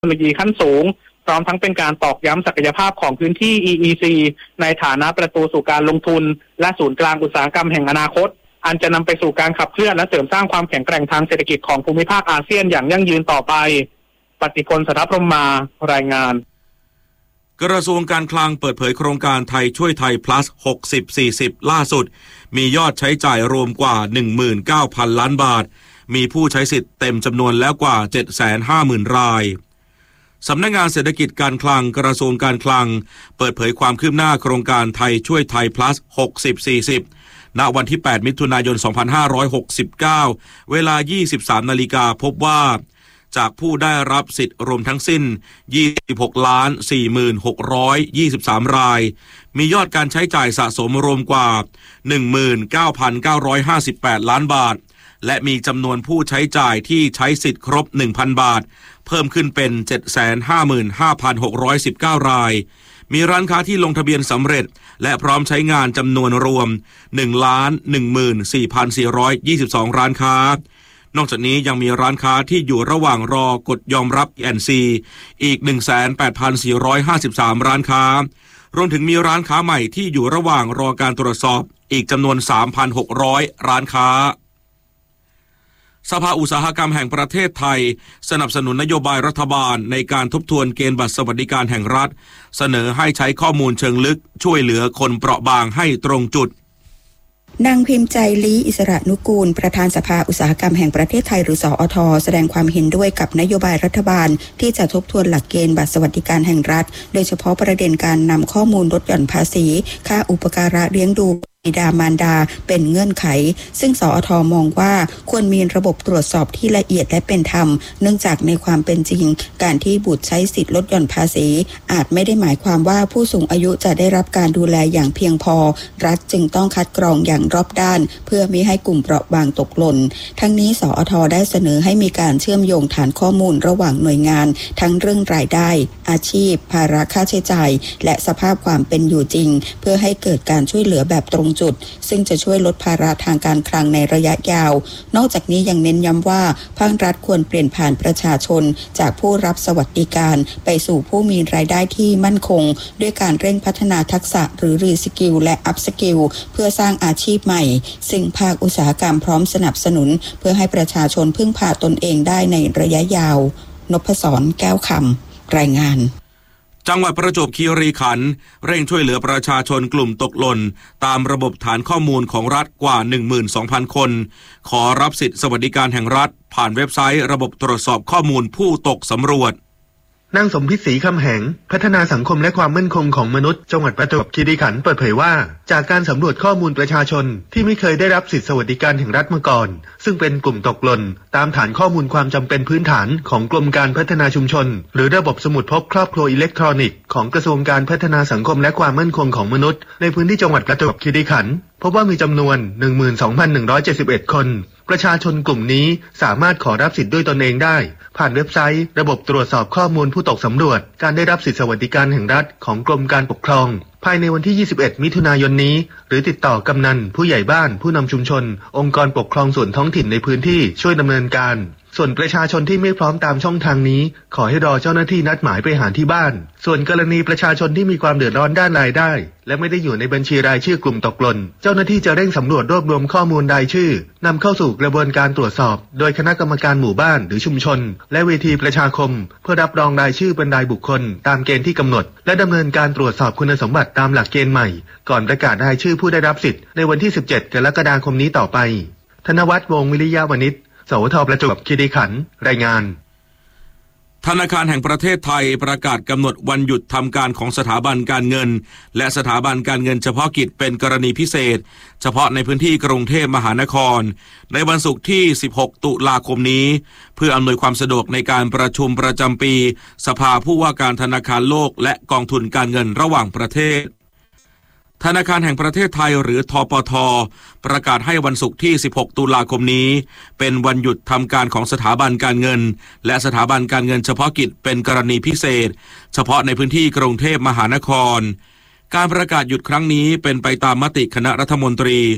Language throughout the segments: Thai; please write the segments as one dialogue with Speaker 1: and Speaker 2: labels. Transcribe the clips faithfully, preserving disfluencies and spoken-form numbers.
Speaker 1: เทคโนโลยีขั้นสูงพร้อมทั้งเป็นการตอกย้ำศักยภาพของพื้นที่ อี อี ซี ในฐานะประตูสู่การลงทุนและศูนย์กลางอุตสาหกรรมแห่งอนาคตอันจะนำไปสู่การขับเคลื่อนและเสริมสร้างความแข็งแกร่งทางเศรษฐกิจของภูมิภาคอาเซียนอย่างยั่งยืนต่อไปปฏิพล สัทธพรหมมารายงาน
Speaker 2: กระทรวงการคลังเปิดเผยโครงการไทยช่วยไทย plus หกสิบ สี่สิบ ล่าสุดมียอดใช้จ่ายรวมกว่า หนึ่งหมื่นเก้าพัน ล้านบาทมีผู้ใช้สิทธิ์เต็มจำนวนแล้วกว่า เจ็ดแสนห้าหมื่น รายสำนักงานเศรษฐกิจการคลังกระทรวงการคลังเปิดเผยความคืบหน้าโครงการไทยช่วยไทย plus หกสิบ สี่สิบ ณ วันที่ แปด มิถุนายน สองพันห้าร้อยหกสิบเก้า เวลา ยี่สิบสาม นาฬิกาพบว่าจากผู้ได้รับสิทธิ์รวมทั้งสิ้น ยี่สิบหกล้านสี่หมื่นหกร้อยยี่สิบสาม รายมียอดการใช้จ่ายสะสมรวมกว่า หนึ่งหมื่นเก้าพันเก้าร้อยห้าสิบแปด ล้านบาทและมีจำนวนผู้ใช้จ่ายที่ใช้สิทธิ์ครบ หนึ่งพัน บาทเพิ่มขึ้นเป็น เจ็ดแสนห้าหมื่นห้าพันหกร้อยสิบเก้า รายมีร้านค้าที่ลงทะเบียนสำเร็จและพร้อมใช้งานจำนวนรวม หนึ่งล้านหนึ่งหมื่นสี่พันสี่ร้อยยี่สิบสอง ร้านค้านอกจากนี้ยังมีร้านค้าที่อยู่ระหว่างรอกดยอมรับ อี เอ็น ซี อีก หนึ่งแสนแปดพันสี่ร้อยห้าสิบสาม ร้านค้ารวมถึงมีร้านค้าใหม่ที่อยู่ระหว่างรอการตรวจสอบอีกจำนวน สามพันหกร้อย ร้านค้าสภาอุตสาหกรรมแห่งประเทศไทยสนับสนุนนโยบายรัฐบาลในการทบทวนเกณฑ์บัตรสวัสดิการแห่งรัฐเสนอให้ใช้ข้อมูลเชิงลึกช่วยเหลือคนเปราะบางให้ตรงจุด
Speaker 3: นางพิมพ์ใจลี้อิสระนุกูลประธานสภาอุตสาหกรรมแห่งประเทศไทยหรือสอท.แสดงความเห็นด้วยกับนโยบายรัฐบาลที่จะทบทวนหลักเกณฑ์บัตรสวัสดิการแห่งรัฐโดยเฉพาะประเด็นการนำข้อมูลลดหย่อนภาษีค่าอุปการะเลี้ยงดูบิดามารดาเป็นเงื่อนไขซึ่งสอท.มองว่าควรมีระบบตรวจสอบที่ละเอียดและเป็นธรรมเนื่องจากในความเป็นจริงการที่บุตรใช้สิทธิลดหย่อนภาษีอาจไม่ได้หมายความว่าผู้สูงอายุจะได้รับการดูแลอย่างเพียงพอรัฐจึงต้องคัดกรองอย่างรอบด้านเพื่อไม่ให้กลุ่มเปราะบางตกหล่นทั้งนี้สอท.ได้เสนอให้มีการเชื่อมโยงฐานข้อมูลระหว่างหน่วยงานทั้งเรื่องรายได้อาชีพภาระค่าใช้จ่ายและสภาพความเป็นอยู่จริงเพื่อให้เกิดการช่วยเหลือแบบตรงจุดซึ่งจะช่วยลดภาระทางการคลังในระยะยาวนอกจากนี้ยังเน้นย้ำว่าภาครัฐควรเปลี่ยนผ่านประชาชนจากผู้รับสวัสดิการไปสู่ผู้มีรายได้ที่มั่นคงด้วยการเร่งพัฒนาทักษะหรือรีสกิลและอัพสกิลเพื่อสร้างอาชีพใหม่ซึ่งภาคอุตสาหกรรมพร้อมสนับสนุนเพื่อให้ประชาชนพึ่งพาตนเองได้ในระยะยาวนพศรแก้วคำรายงาน
Speaker 2: จังหวัดประจวบคีรีขันธ์เร่งช่วยเหลือประชาชนกลุ่มตกหล่นตามระบบฐานข้อมูลของรัฐกว่า หนึ่งหมื่นสองพัน คนขอรับสิทธิสวัสดิการแห่งรัฐผ่านเว็บไซต์ระบบตรวจสอบข้อมูลผู้ตกสำรวจ
Speaker 4: นางสมพิษศรีคำแหงพัฒนาสังคมและความมั่นคงของมนุษย์จังหวัดประจวบคีรีขันธ์เปิดเผยว่าจากการสำรวจข้อมูลประชาชนที่ไม่เคยได้รับสิทธิสวัสดิการแห่งรัฐมาก่อนซึ่งเป็นกลุ่มตกหล่นตามฐานข้อมูลความจำเป็นพื้นฐานของกรมการพัฒนาชุมชนหรือระบบสมุดพกครอบครัวอิเล็กทรอนิกส์ของกระทรวงการพัฒนาสังคมและความมั่นคงของมนุษย์ในพื้นที่จังหวัดประจวบคีรีขันธ์พบว่ามีจำนวน หนึ่งหมื่นสองพันหนึ่งร้อยเจ็ดสิบเอ็ด คนประชาชนกลุ่มนี้สามารถขอรับสิทธิ์ด้วยตนเองได้ผ่านเว็บไซต์ระบบตรวจสอบข้อมูลผู้ตกสำรวจการได้รับสิทธิสวัสดิการแห่งรัฐของกรมการปกครองภายในวันที่ยี่สิบเอ็ดมิถุนายนนี้หรือติดต่อกำนันผู้ใหญ่บ้านผู้นำชุมชนองค์กรปกครองส่วนท้องถิ่นในพื้นที่ช่วยดำเนินการส่วนประชาชนที่ไม่พร้อมตามช่องทางนี้ขอให้รอเจ้าหน้าที่นัดหมายไปหาที่บ้านส่วนกรณีประชาชนที่มีความเดือดร้อนด้านรายได้และไม่ได้อยู่ในบัญชีรายชื่อกลุ่มตกหล่นเจ้าหน้าที่จะเร่งสำรวจรวบรวมข้อมูลรายชื่อนำเข้าสู่กระบวนการตรวจสอบโดยคณะกรรมการหมู่บ้านหรือชุมชนและเวทีประชาคมเพื่อรับรองรายชื่อเป็นรายบุคคลตามเกณฑ์ที่กำหนดและดำเนินการตรวจสอบคุณสมบัติตามหลักเกณฑ์ใหม่ก่อนประกาศรายชื่อผู้ได้รับสิทธิ์ในวันที่สิบเจ็ดกรกฎาคมนี้ต่อไปธนวัฒน์วงศ์วิริยะวณิชสวท.ประจวบคีรีขันธ์รายงาน
Speaker 2: ธนาคารแห่งประเทศไทยประกาศกำหนดวันหยุดทำการของสถาบันการเงินและสถาบันการเงินเฉพาะกิจเป็นกรณีพิเศษเฉพาะในพื้นที่กรุงเทพมหานครในวันศุกร์ที่สิบหกตุลาคมนี้เพื่ออำนวยความสะดวกในการประชุมประจำปีสภาผู้ว่าการธนาคารโลกและกองทุนการเงินระหว่างประเทศธนาคารแห่งประเทศไทยหรือธปท.ประกาศให้วันศุกร์ที่สิบหกตุลาคมนี้เป็นวันหยุดทำการของสถาบันการเงินและสถาบันการเงินเฉพาะกิจเป็นกรณีพิเศษเฉพาะในพื้นที่กรุงเทพมหานครการประกาศหยุดครั้งนี้เป็นไปตามมติคณะรัฐมนตรี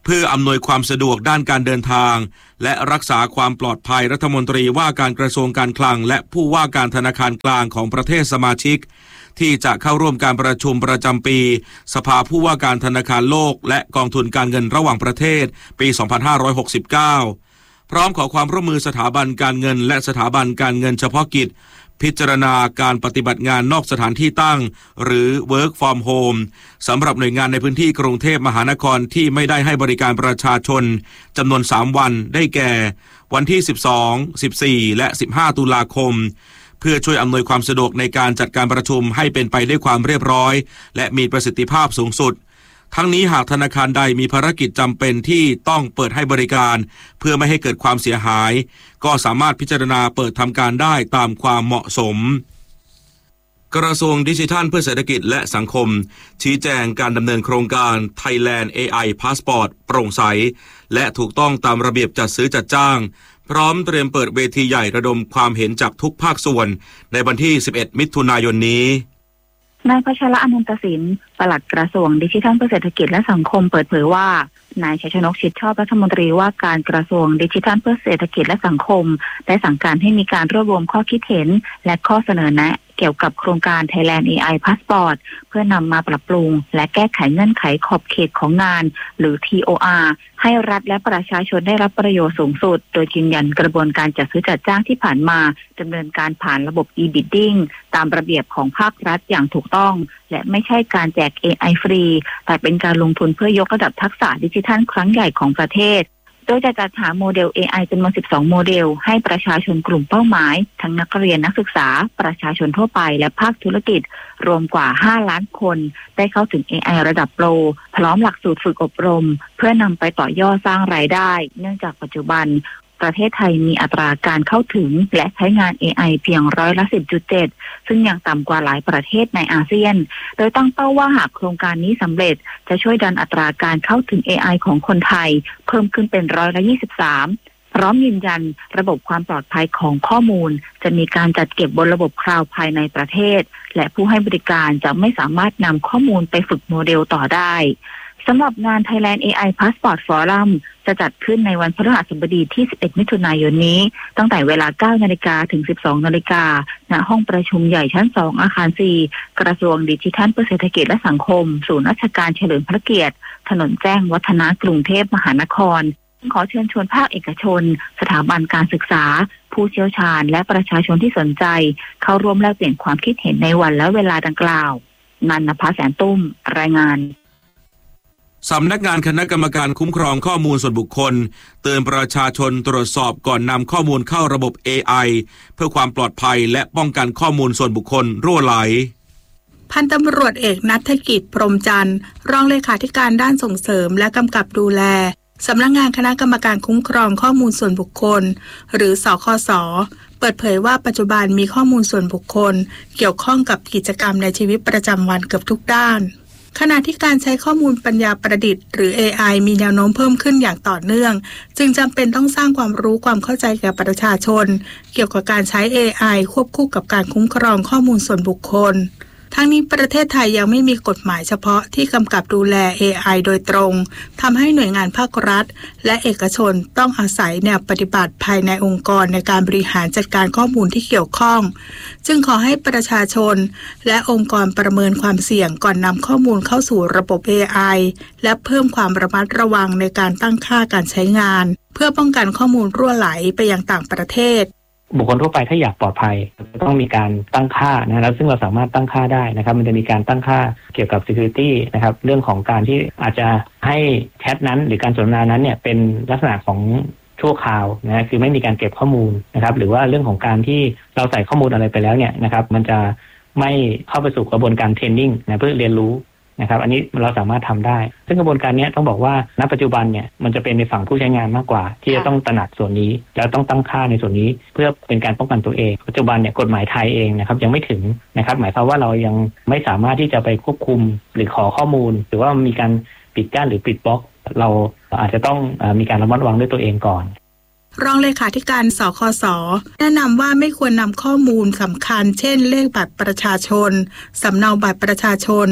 Speaker 2: เพื่ออำนวยความสะดวกด้านการเดินทางและรักษาความปลอดภัยรัฐมนตรีว่าการกระทรวงการคลังและผู้ว่าการธนาคารกลางของประเทศสมาชิกที่จะเข้าร่วมการประชุมประจำปีสภาผู้ว่าการธนาคารโลกและกองทุนการเงินระหว่างประเทศปี สองพันห้าร้อยหกสิบเก้า พร้อมขอความร่วมมือสถาบันการเงินและสถาบันการเงินเฉพาะกิจพิจารณาการปฏิบัติงานนอกสถานที่ตั้งหรือ work from home สำหรับหน่วยงานในพื้นที่กรุงเทพมหานครที่ไม่ได้ให้บริการประชาชนจำนวนสามวันได้แก่วันที่สิบสอง สิบสี่ และสิบห้าตุลาคมเพื่อช่วยอำนวยความสะดวกในการจัดการประชุมให้เป็นไปด้วยความเรียบร้อยและมีประสิทธิภาพสูงสุดทั้งนี้หากธนาคารใดมีภารกิจจำเป็นที่ต้องเปิดให้บริการเพื่อไม่ให้เกิดความเสียหายก็สามารถพิจารณาเปิดทำการได้ตามความเหมาะสมกระทรวงดิจิทัลเพื่อเศรษฐกิจและสังคมชี้แจงการดำเนินโครงการ Thailand เอ ไอ Passport โปร่งใสและถูกต้องตามระเบียบจัดซื้อจัดจ้างพร้อมเตรียมเปิดเวทีใหญ่ระดมความเห็นจากทุกภาคส่วนในวันที่สิบเอ็ดมิถุนายนนี้
Speaker 5: นายพัชร อนันตสินปลัดกระทรวงดิจิทัลเพื่อเศรษฐกิจและสังคมเปิดเผยว่านายชัยชนกชิดชอบรัฐมนตรีว่าการกระทรวงดิจิทัลเพื่อเศรษฐกิจและสังคมได้สั่งการให้มีการรวบรวมข้อคิดเห็นและข้อเสนอแนะเกี่ยวกับโครงการ Thailand เอ ไอ Passport เพื่อนำมาปรับปรุงและแก้ไขเงื่อนไขขอบเขตของงานหรือ ที โอ อาร์ ให้รัฐและประชาชนได้รับประโยชน์สูงสุดโดยยืนยันกระบวนการจัดซื้อจัดจ้างที่ผ่านมาดำเนินการผ่านระบบ e-bidding ตามระเบียบของภาครัฐอย่างถูกต้องและไม่ใช่การแจก เอ ไอ ฟรีแต่เป็นการลงทุนเพื่อยกระดับทักษะดิจิทัลครั้งใหญ่ของประเทศโดยจะจัดหาโมเดล เอ ไอ จำนวนสิบสองโมเดลให้ประชาชนกลุ่มเป้าหมายทั้งนักเรียนนักศึกษาประชาชนทั่วไปและภาคธุรกิจรวมกว่าห้าล้านคนได้เข้าถึง เอ ไอ ระดับโปรพร้อมหลักสูตรฝึกอบรมเพื่อนำไปต่อยอดสร้างรายได้เนื่องจากปัจจุบันประเทศไทยมีอัตราการเข้าถึงและใช้งาน เอ ไอ เพียงร้อยละ สิบจุดเจ็ด ซึ่งยังต่ำกว่าหลายประเทศในอาเซียนโดยตั้งเป้าว่าหากโครงการนี้สำเร็จจะช่วยดันอัตราการเข้าถึง เอ ไอ ของคนไทยเพิ่มขึ้นเป็นร้อยละ ยี่สิบสาม พร้อมยืนยันระบบความปลอดภัยของข้อมูลจะมีการจัดเก็บบนระบบคลาวด์ภายในประเทศและผู้ให้บริการจะไม่สามารถนำข้อมูลไปฝึกโมเดลต่อได้สำหรับงาน Thailand เอ ไอ Passport Forum จะจัดขึ้นในวันพฤหัสบดีที่สิบเอ็ดมิถุนายนนี้ตั้งแต่เวลา เก้านาฬิกา ถึง สิบสองนาฬิกา ณ ห้องประชุมใหญ่ชั้น สอง อาคาร สี่ กระทรวงดิจิทัลเพื่อเศรษฐกิจและสังคมศูนย์ราชการเฉลิมพระเกียรติถนนแจ้งวัฒนะกรุงเทพมหานครขอเชิญชวนภาคเอกชนสถาบันการศึกษาผู้เชี่ยวชาญและประชาชนที่สนใจเข้าร่วมแลกเปลี่ยนความคิดเห็นในวันและเวลาดังกล่าวนันนภาแสนตุ้มรายงาน
Speaker 2: สำนักงานคณะกรรมการคุ้มครองข้อมูลส่วนบุคคลเตือนประชาชนตรวจสอบก่อนนำข้อมูลเข้าระบบ เอ ไอ เพื่อความปลอดภัยและป้องกันข้อมูลส่วนบุคคลรั่วไหล
Speaker 6: พันตำรวจเอกณัฐกิจพรหมจันทร์รองเลขาธิการด้านส่งเสริมและกำกับดูแลสำนักงานคณะกรรมการคุ้มครองข้อมูลส่วนบุคคลหรือสคส.เปิดเผยว่าปัจจุบันมีข้อมูลส่วนบุคคลเกี่ยวข้องกับกิจกรรมในชีวิตประจำวันเกือบทุกด้านขณะที่การใช้ข้อมูลปัญญาประดิษฐ์หรือ เอ ไอ มีแนวโน้มเพิ่มขึ้นอย่างต่อเนื่องจึงจำเป็นต้องสร้างความรู้ความเข้าใจแก่ประชาชนเกี่ยวกับการใช้ เอ ไอ ควบคู่กับการคุ้มครองข้อมูลส่วนบุคคลทั้งนี้ประเทศไทยยังไม่มีกฎหมายเฉพาะที่กำกับดูแล เอ ไอ โดยตรงทำให้หน่วยงานภาครัฐและเอกชนต้องอาศัยแนวปฏิบัติภายในองค์กรในการบริหารจัดการข้อมูลที่เกี่ยวข้องจึงขอให้ประชาชนและองค์กรประเมินความเสี่ยงก่อนนำข้อมูลเข้าสู่ระบบ เอ ไอ และเพิ่มความระมัดระวังในการตั้งค่าการใช้งานเพื่อป้องกันข้อมูลรั่วไหลไปยังต่างประเทศ
Speaker 7: บุคคลทั่วไปถ้าอยากปลอดภัยต้องมีการตั้งค่านะแล้วซึ่งเราสามารถตั้งค่าได้นะครับมันจะมีการตั้งค่าเกี่ยวกับ security นะครับเรื่องของการที่อาจจะให้แชทนั้นหรือการสนทนานั้นเนี่ยเป็นลักษณะของชั่วคราวนะคือไม่มีการเก็บข้อมูลนะครับหรือว่าเรื่องของการที่เราใส่ข้อมูลอะไรไปแล้วเนี่ยนะครับมันจะไม่เข้าไปสู่กระบวนการเทรนนิ่งนะเพื่อเรียนรู้นะครับอันนี้เราสามารถทำได้ซึ่งกระบวนการนี้ต้องบอกว่าณปัจจุบันเนี่ยมันจะเป็นในฝั่งผู้ใช้งานมากกว่าที่จะต้องตระหนักส่วนนี้แล้วต้องตั้งค่าในส่วนนี้เพื่อเป็นการป้องกันตัวเองปัจจุบันเนี่ยกฎหมายไทยเองนะครับยังไม่ถึงนะครับหมายความว่าเรายังไม่สามารถที่จะไปควบคุมหรือขอข้อมูลหรือว่ามีการปิดกั้นหรือปิดบล็อกเราอาจจะต้องมีการระมัดระวังด้วยตัวเองก่อน
Speaker 6: รองเลขาธิการสคส.แนะนำว่าไม่ควรนำข้อมูลสำคัญเช่นเลขบัตรประชาชนสำเนาบัตรประชาชน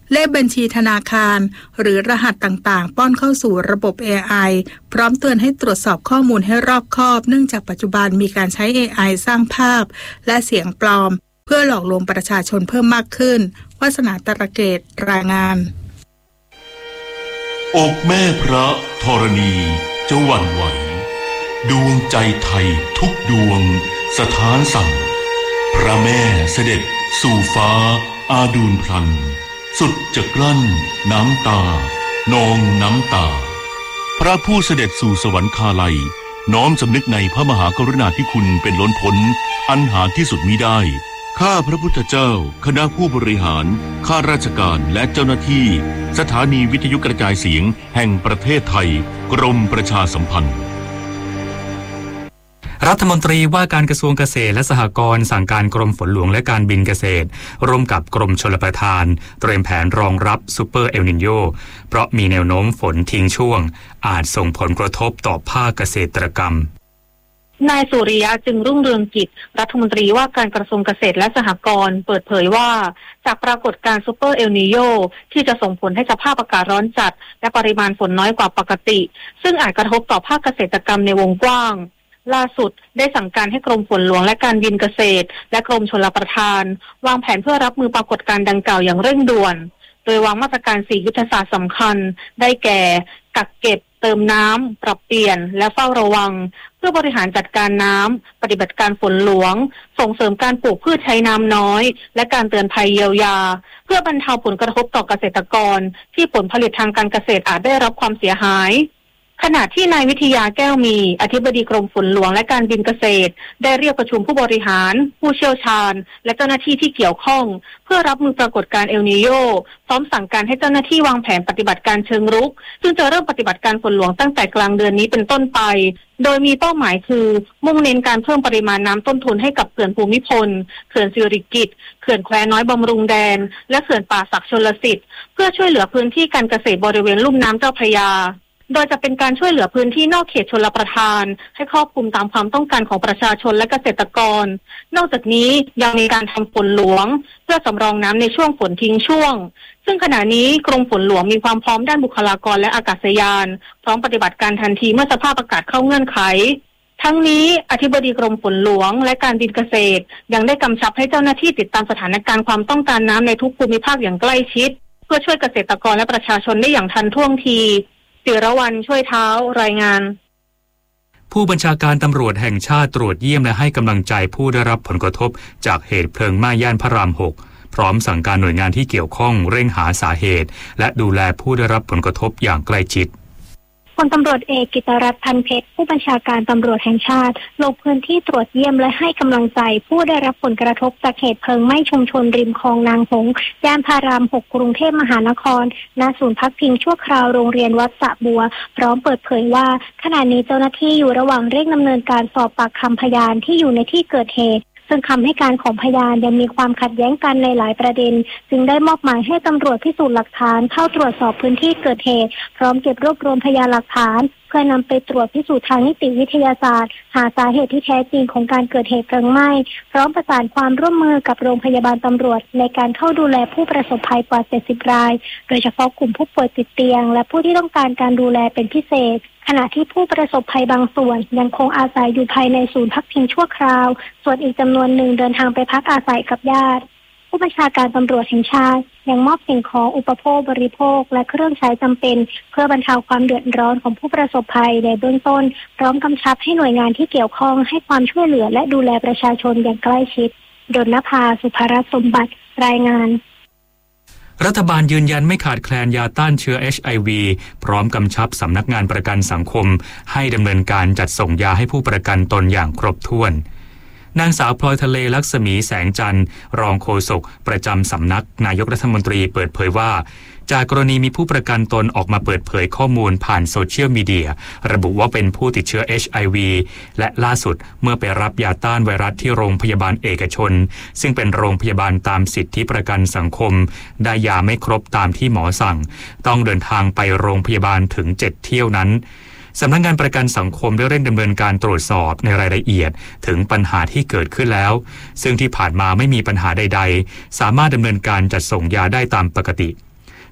Speaker 6: เลขบัญชีธนาคารหรือรหัสต่างๆป้อนเข้าสู่ระบบ เอ ไอ พร้อมเตือนให้ตรวจสอบข้อมูลให้รอบคอบเนื่องจากปัจจุบันมีการใช้ เอ ไอ สร้างภาพและเสียงปลอมเพื่อหลอกลวงประชาชนเพิ่มมากขึ้นวาสนาตระเกตรายงาน
Speaker 8: อกแม่พระธรณีจะหวั่นไหวดวงใจไทยทุกดวงสถานสั่นพระแม่เสด็จสู่ฟ้าอาดูลพลันสุดจะกลั้นน้ำตานองน้ำตาพระผู้เสด็จสู่สวรรคาลัยน้อมสำนึกในพระมหากรุณาธิคุณเป็นล้นพ้นอันหาที่สุดมิได้ข้าพระพุทธเจ้าคณะผู้บริหารข้าราชการและเจ้าหน้าที่สถานีวิทยุกระจายเสียงแห่งประเทศไทยกรมประชาสัมพันธ์
Speaker 9: รัฐมนตรีว่าการกระทรวงเกษตรและสหกรณ์สั่งการกรมฝนหลวงและการบินเกษตรร่วมกับกรมชลประทานเตรียมแผนรองรับซูเปอร์เอลนิโญเพราะมีแนวโน้มฝนทิ้งช่วงอาจส่งผลกระทบต่อภาคเกษตรกรรม
Speaker 10: นายสุริยะจึงรุ่งเรืองกิจรัฐมนตรีว่าการกระทรวงเกษตรและสหกรณ์เปิดเผยว่าจากปรากฏการณ์ซูเปอร์เอลนีโญที่จะส่งผลให้สภาพอากาศร้อนจัดและปริมาณฝนน้อยกว่าปกติซึ่งอาจกระทบต่อภาคเกษตรกรรมในวงกว้างล่าสุดได้สั่งการให้กรมฝนหลวงและการบินเกษตรและกรมชลประทานวางแผนเพื่อรับมือปรากฏการณ์ดังกล่าวอย่างเร่งด่วนโดยวางมาตรการสี่ยุทธศาสตร์สำคัญได้แก่กักเก็บเติมน้ำปรับเปลี่ยนและเฝ้าระวังเพื่อบริหารจัดการน้ำปฏิบัติการฝนหลวงส่งเสริมการปลูกพืชใช้น้ำน้อยและการเตือนภัยเยียวยาเพื่อบรรเทาผลกระทบต่อเกษตรกรที่ผลผลิตทางการเกษตรอาจได้รับความเสียหายขณะที่นายวิทยาแก้วมีอธิบดีกรมฝนหลวงและการบินเกษตรได้เรียกประชุมผู้บริหารผู้เชี่ยวชาญและเจ้าหน้าที่ที่เกี่ยวข้องเพื่อรับมือปรากฏการณ์เอลนีโญพร้อมสั่งการให้เจ้าหน้าที่วางแผนปฏิบัติการเชิงรุกซึ่งจะเริ่มปฏิบัติการฝนหลวงตั้งแต่กลางเดือนนี้เป็นต้นไปโดยมีเป้าหมายคือมุ่งเน้นการเพิ่มปริมาณน้ำต้นทุนให้กับเขื่อนภูมิพลเขื่อนสิริกิติ์เขื่อนแควน้อยบำรุงแดนและเขื่อนป่าสักชลสิทธิ์เพื่อช่วยเหลือพื้นที่การเกษตรบริเวณลุ่มน้ำเจ้าพระยาโดยจะเป็นการช่วยเหลือพื้นที่นอกเขตชลประทานให้ครอบคลุมตามความต้องการของประชาชนและเกษตรกรนอกจากนี้ยังมีการทำฝนหลวงเพื่อสำรองน้ำในช่วงฝนทิ้งช่วงซึ่งขณะนี้กรมฝนหลวงมีความพร้อมด้านบุคลากรและอากาศยานพร้อมปฏิบัติการทันทีเมื่อสภาพอากาศเข้าเงื่อนไขทั้งนี้อธิบดีกรมฝนหลวงและการบินเกษตรยังได้กำชับให้เจ้าหน้าที่ติดตามสถานการณ์ความต้องการน้ำในทุกภูมิภาคอย่างใกล้ชิดเพื่อช่วยเกษตรกรและประชาชนได้อย่างทันท่วงทีศิรวรรณช่วยเท้ารายงาน
Speaker 9: ผู้บัญชาการตำรวจแห่งชาติตรวจเยี่ยมและให้กำลังใจผู้ได้รับผลกระทบจากเหตุเพลิงไหม้ย่านพระรามหกพร้อมสั่งการหน่วยงานที่เกี่ยวข้องเร่งหาสาเหตุและดูแลผู้ได้รับผลกระทบอย่างใกล้ชิด
Speaker 11: พลตำรวจเอกกิตรัตน์พันเพชรผู้บัญชาการตำรวจแห่งชาติลงพื้นที่ตรวจเยี่ยมและให้กำลังใจผู้ได้รับผลกระทบจากเหตุเพลิงไหม้ชุมชนริมคลองนางหงส์ย่านพระรามหกกรุงเทพมหานครณศูนย์พักพิงชั่วคราวโรงเรียนวัดสระบัวพร้อมเปิดเผยว่าขณะนี้เจ้าหน้าที่อยู่ระหว่างเร่งดำเนินการสอบปากคำพยานที่อยู่ในที่เกิดเหตุซึ่งคำให้การของพยานยังมีความขัดแย้งกันในหลายประเด็นจึงได้มอบหมายให้ตำรวจพิสูจน์หลักฐานเข้าตรวจสอบพื้นที่เกิดเหตุพร้อมเก็บรวบรวมพยานหลักฐานเพื่อนำไปตรวจพิสูจน์ทางนิติวิทยาศาสตร์หาสาเหตุที่แท้จริงของการเกิดเหตุเพลิงไหม้พร้อมประสานความร่วมมือกับโรงพยาบาลตำรวจในการเข้าดูแลผู้ประสบภัยกว่าเจ็ดสิบรายโดยเฉพาะกลุ่มผู้ป่วยติดเตียงและผู้ที่ต้องการการดูแลเป็นพิเศษขณะที่ผู้ประสบภัยบางส่วนยังคงอาศัยอยู่ภายในศูนย์พักพิงชั่วคราวส่วนอีกจำนวนหนึ่งเดินทางไปพักอาศัยกับญาติผู้บัญชาการตำรวจแห่งชาติยังมอบสิ่งของอุปโภคบริโภคและเครื่องใช้จำเป็นเพื่อบรรเทาความเดือดร้อนของผู้ประสบภัยในเบื้องต้นพร้อมกำชับให้หน่วยงานที่เกี่ยวข้องให้ความช่วยเหลือและดูแลประชาชนอย่างใกล้ชิดดลนภาสุภรัตน์สมบัติรายงาน
Speaker 9: รัฐบาลยืนยันไม่ขาดแคลนยาต้านเชื้อ เอช ไอ วี พร้อมกำชับสำนักงานประกันสังคมให้ดำเนินการจัดส่งยาให้ผู้ประกันตนอย่างครบถ้วนนางสาวพลอยทะเลลักษมีแสงจันทร์รองโฆษกประจำสำนักนายกรัฐมนตรีเปิดเผยว่าจากกรณีมีผู้ประกันตนออกมาเปิดเผยข้อมูลผ่านโซเชียลมีเดียระบุว่าเป็นผู้ติดเชื้อ เอช ไอ วี และล่าสุดเมื่อไปรับยาต้านไวรัสที่โรงพยาบาลเอกชนซึ่งเป็นโรงพยาบาลตามสิทธิประกันสังคมได้ยาไม่ครบตามที่หมอสั่งต้องเดินทางไปโรงพยาบาลถึงเจ็ดเที่ยวนั้นสำนักงานประกันสังคมได้เร่งดำเนินการตรวจสอบในรายละเอียดถึงปัญหาที่เกิดขึ้นแล้วซึ่งที่ผ่านมาไม่มีปัญหาใดๆสามารถดำเนินการจัดส่งยาได้ตามปกติ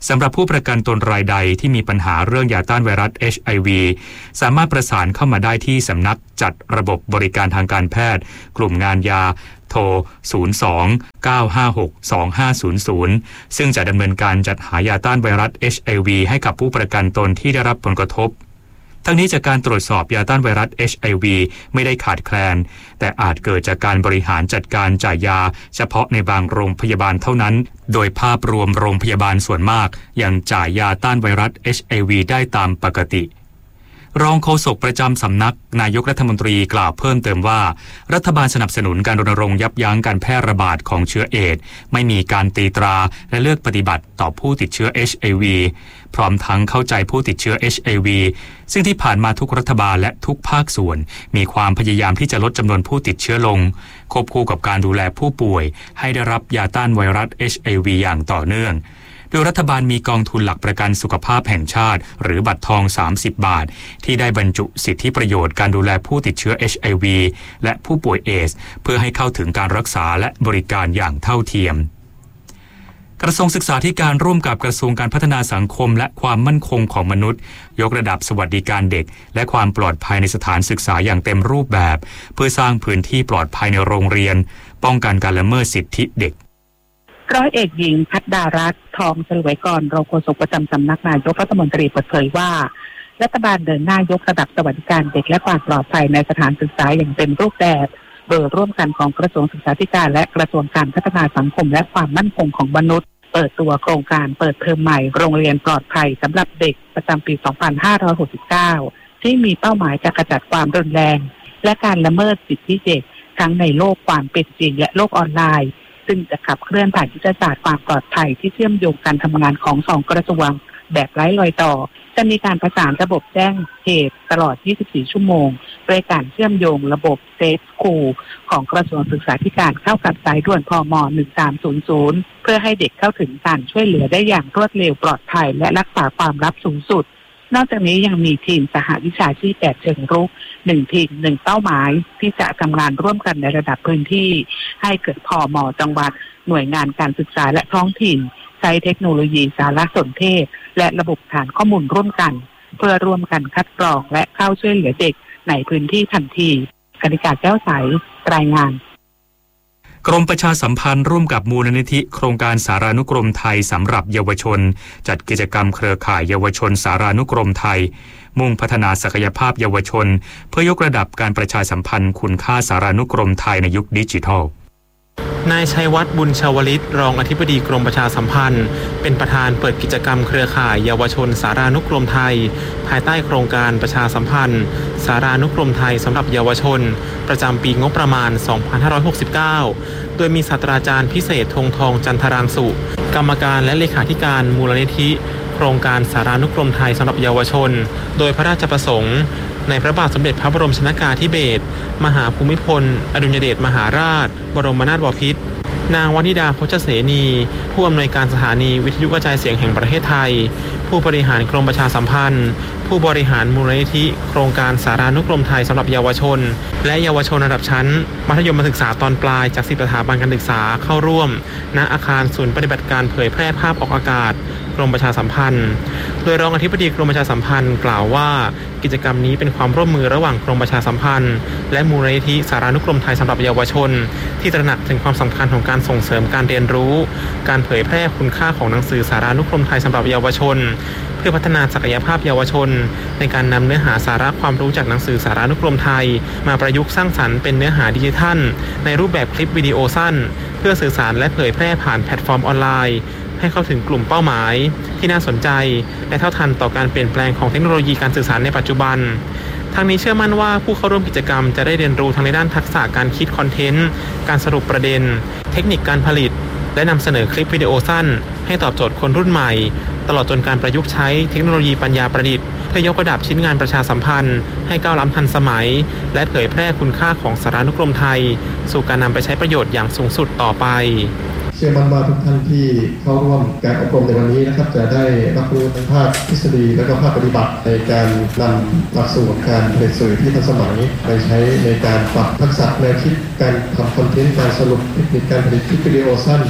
Speaker 9: สำหรับผู้ประกันตนรายใดที่มีปัญหาเรื่องยาต้านไวรัส เอช ไอ วี สามารถประสานเข้ามาได้ที่สำนักจัดระบบบริการทางการแพทย์กลุ่มงานยาโทร ศูนย์ สอง เก้า ห้า หก สอง ห้า ศูนย์ ศูนย์ ซึ่งจะดำเนินการจัดหายาต้านไวรัส เอช ไอ วี ให้กับผู้ประกันตนที่ได้รับผลกระทบทั้งนี้จากการตรวจสอบยาต้านไวรัส เอช ไอ วี ไม่ได้ขาดแคลนแต่อาจเกิดจากการบริหารจัดการจ่ายยาเฉพาะในบางโรงพยาบาลเท่านั้นโดยภาพรวมโรงพยาบาลส่วนมากยังจ่ายยาต้านไวรัส เอช ไอ วี ได้ตามปกติรองโฆษกประจำสำนักนายกรัฐมนตรีกล่าวเพิ่มเติมว่ารัฐบาลสนับสนุนการรณรงค์ยับยั้งการแพร่ระบาดของเชื้อเอดส์ไม่มีการตีตราและเลือกปฏิบัติต่อผู้ติดเชื้อ เอช ไอ วี พร้อมทั้งเข้าใจผู้ติดเชื้อ เอช ไอ วี ซึ่งที่ผ่านมาทุกรัฐบาลและทุกภาคส่วนมีความพยายามที่จะลดจำนวนผู้ติดเชื้อลงควบคู่กับการดูแลผู้ป่วยให้ได้รับยาต้านไวรัส เอช ไอ วี อย่างต่อเนื่องโดยรัฐบาลมีกองทุนหลักประกันสุขภาพแห่งชาติหรือบัตรทองสามสิบบาทที่ได้บรรจุสิทธิประโยชน์การดูแลผู้ติดเชื้อ เอช ไอ วี และผู้ป่วยเอดส์เพื่อให้เข้าถึงการรักษาและบริการอย่างเท่าเทียมกระทรวงศึกษาธิการร่วมกับกระทรวงการพัฒนาสังคมและความมั่นคงของมนุษย์ยกระดับสวัสดิการเด็กและความปลอดภัยในสถานศึกษาอย่างเต็มรูปแบบเพื่อสร้างพื้นที่ปลอดภัยในโรงเรียนป้องกันการละเมิดสิทธิเด็ก
Speaker 12: ร้อยเอกหญิงพัฒดารัตน์ทองเฉลวยกรรองโฆษกประจำสำนักนายกรัฐมนตรีเปิดเผยว่ารัฐบาลเดินหน้ายกระดับสวัสดิการเด็กและความปลอดภัยในสถานศึกษาอย่างเต็มรูปแบบโดยร่วมกันของกระทรวงศึกษาธิการและกระทรวงการพัฒนาสังคมและความมั่นคงของมนุษย์เปิดตัวโครงการเปิดเทอมใหม่โรงเรียนปลอดภัยสำหรับเด็กประจำปี สองพันห้าร้อยหกสิบเก้า ที่มีเป้าหมายจะกระจัดความรุนแรงและการละเมิดสิทธิเด็กทั้งในโลกความเป็นจริงและโลกออนไลน์ซึ่งจะขับเคลื่อนผ่านยุทธศาสตร์ความปลอดภัยที่เชื่อมโยงการทำงานของสองกระทรวงแบบไร้รอยต่อจะมีการประสานระบบแจ้งเหตุตลอด ยี่สิบสี่ ชั่วโมงด้วยการเชื่อมโยงระบบเซฟคูลของกระทรวงศึกษาธิการเข้ากับสายด่วนพม หนึ่งสามศูนย์ศูนย์เพื่อให้เด็กเข้าถึงการช่วยเหลือได้อย่างรวดเร็วปลอดภัยและรักษาความลับสูงสุดนอกจากนี้ยังมีทีมสหวิชาชีพแบบเชิงรุกหนึ่งทีมหนึ่งเป้าหมายที่จะทำงานร่วมกันในระดับพื้นที่ให้เกิดพม.จังหวัดหน่วยงานการศึกษาและท้องถิ่นใช้เทคโนโลยีสารสนเทศและระบบฐานข้อมูลร่วมกันเพื่อร่วมกันคัดกรองและเข้าช่วยเหลือเด็กในพื้นที่ทันทีกนิกาแก้วใสรายงาน
Speaker 9: กรมประชาสัมพันธ์ร่วมกับมูลนิธิโครงการสารานุกรมไทยสำหรับเยาวชนจัดกิจกรรมเครือข่ายเยาวชนสารานุกรมไทยมุ่งพัฒนาศักยภาพเยาวชนเพื่อยกระดับการประชาสัมพันธ์คุณค่าสารานุกรมไทยในยุคดิจิทัล
Speaker 13: นายชัยวัฒน์บุญชาวลิตรองอธิบดีกรมประชาสัมพันธ์เป็นประธานเปิดกิจกรรมเครือข่ายเยาวชนสารานุกรมไทยภายใต้โครงการประชาสัมพันธ์สารานุกรมไทยสำหรับเยาวชนประจำปีงบประมาณ สองพันห้าร้อยหกสิบเก้า โดยมีศาสตราจารย์พิเศษธงทองจันทรางสุกรรมการและเลขาธิการมูลนิธิโครงการสารานุกรมไทยสำหรับเยาวชนโดยพระราชประสงค์ในพระบาทสมเด็จพระบรมชนกาธิเบศรมหาภูมิพลอดุลยเดชมหาราชบรมนาถบพิตรนางวนิดาโคชเสนีผู้อำนวยการสถานีวิทยุกระจายเสียงแห่งประเทศไทยผู้บริหารกรมประชาสัมพันธ์ผู้บริหารมูลนิธิโครงการสารานุกรมไทยสำหรับเยาวชนและเยาวชนระดับชั้นมัธยมศึกษาตอนปลายจากสิบสถาบันการศึกษาเข้าร่วมณอาคารศูนย์ปฏิบัติการเผยแพร่ภาพออกอากาศกรมประชาสัมพันธ์โดยรองอธิบดีกรมประชาสัมพันธ์กล่าวว่ากิจกรรมนี้เป็นความร่วมมือระหว่างกรมประชาสัมพันธ์และมูลนิธิสารานุกรมไทยสำหรับเยาวชนที่ตระหนักถึงความสำคัญของการส่งเสริมการเรียนรู้การเผยแพร่คุณค่าของหนังสือสารานุกรมไทยสำหรับเยาวชนเพื่อพัฒนาศักยภาพเยาวชนในการนำเนื้อหาสาระความรู้จากหนังสือสารานุกรมไทยมาประยุกต์สร้างสรรค์เป็นเนื้อหาดิจิทัลในรูปแบบคลิปวิดีโอสั้นเพื่อสื่อสารและเผยแพร่ผ่านแพลตฟอร์มออนไลน์ให้เข้าถึงกลุ่มเป้าหมายที่น่าสนใจและเท่าทันต่อการเปลี่ยนแปลงของเทคโนโลยีการสื่อสารในปัจจุบันทางนี้เชื่อมั่นว่าผู้เข้าร่วมกิจกรรมจะได้เรียนรู้ทั้งในด้านทักษะการคิดคอนเทนต์การสรุปประเด็นเทคนิคการผลิตและนำเสนอคลิปวิดีโอสั้นให้ตอบโจทย์คนรุ่นใหม่ตลอดจนการประยุกต์ใช้เทคโนโลยีปัญญาประดิษฐ์เพื่อยกระดับชิ้นงานประชาสัมพันธ์ให้ก้าวล้ำทันสมัยและเผยแพร่คุณค่าของสารานุกรมไทยสู่การนำไปใช้ประโยชน์อย่างสูงสุดต่อไป
Speaker 14: เชื่อมั่นว่าทุกท่านที่เข้าร่วมการอบรมในวันนี้นะครับจะได้รับรู้ทั้งภาคทฤษฎีและก็ภาคปฏิบัติในการนำหลักสูตรการผลิตสื่อที่ทันสมัยไปใช้ในการปรับทักษะแนวคิดการทำคอนเทนต์การสรุปเทคนิคการผลิตคลิปวิดีโอสั้น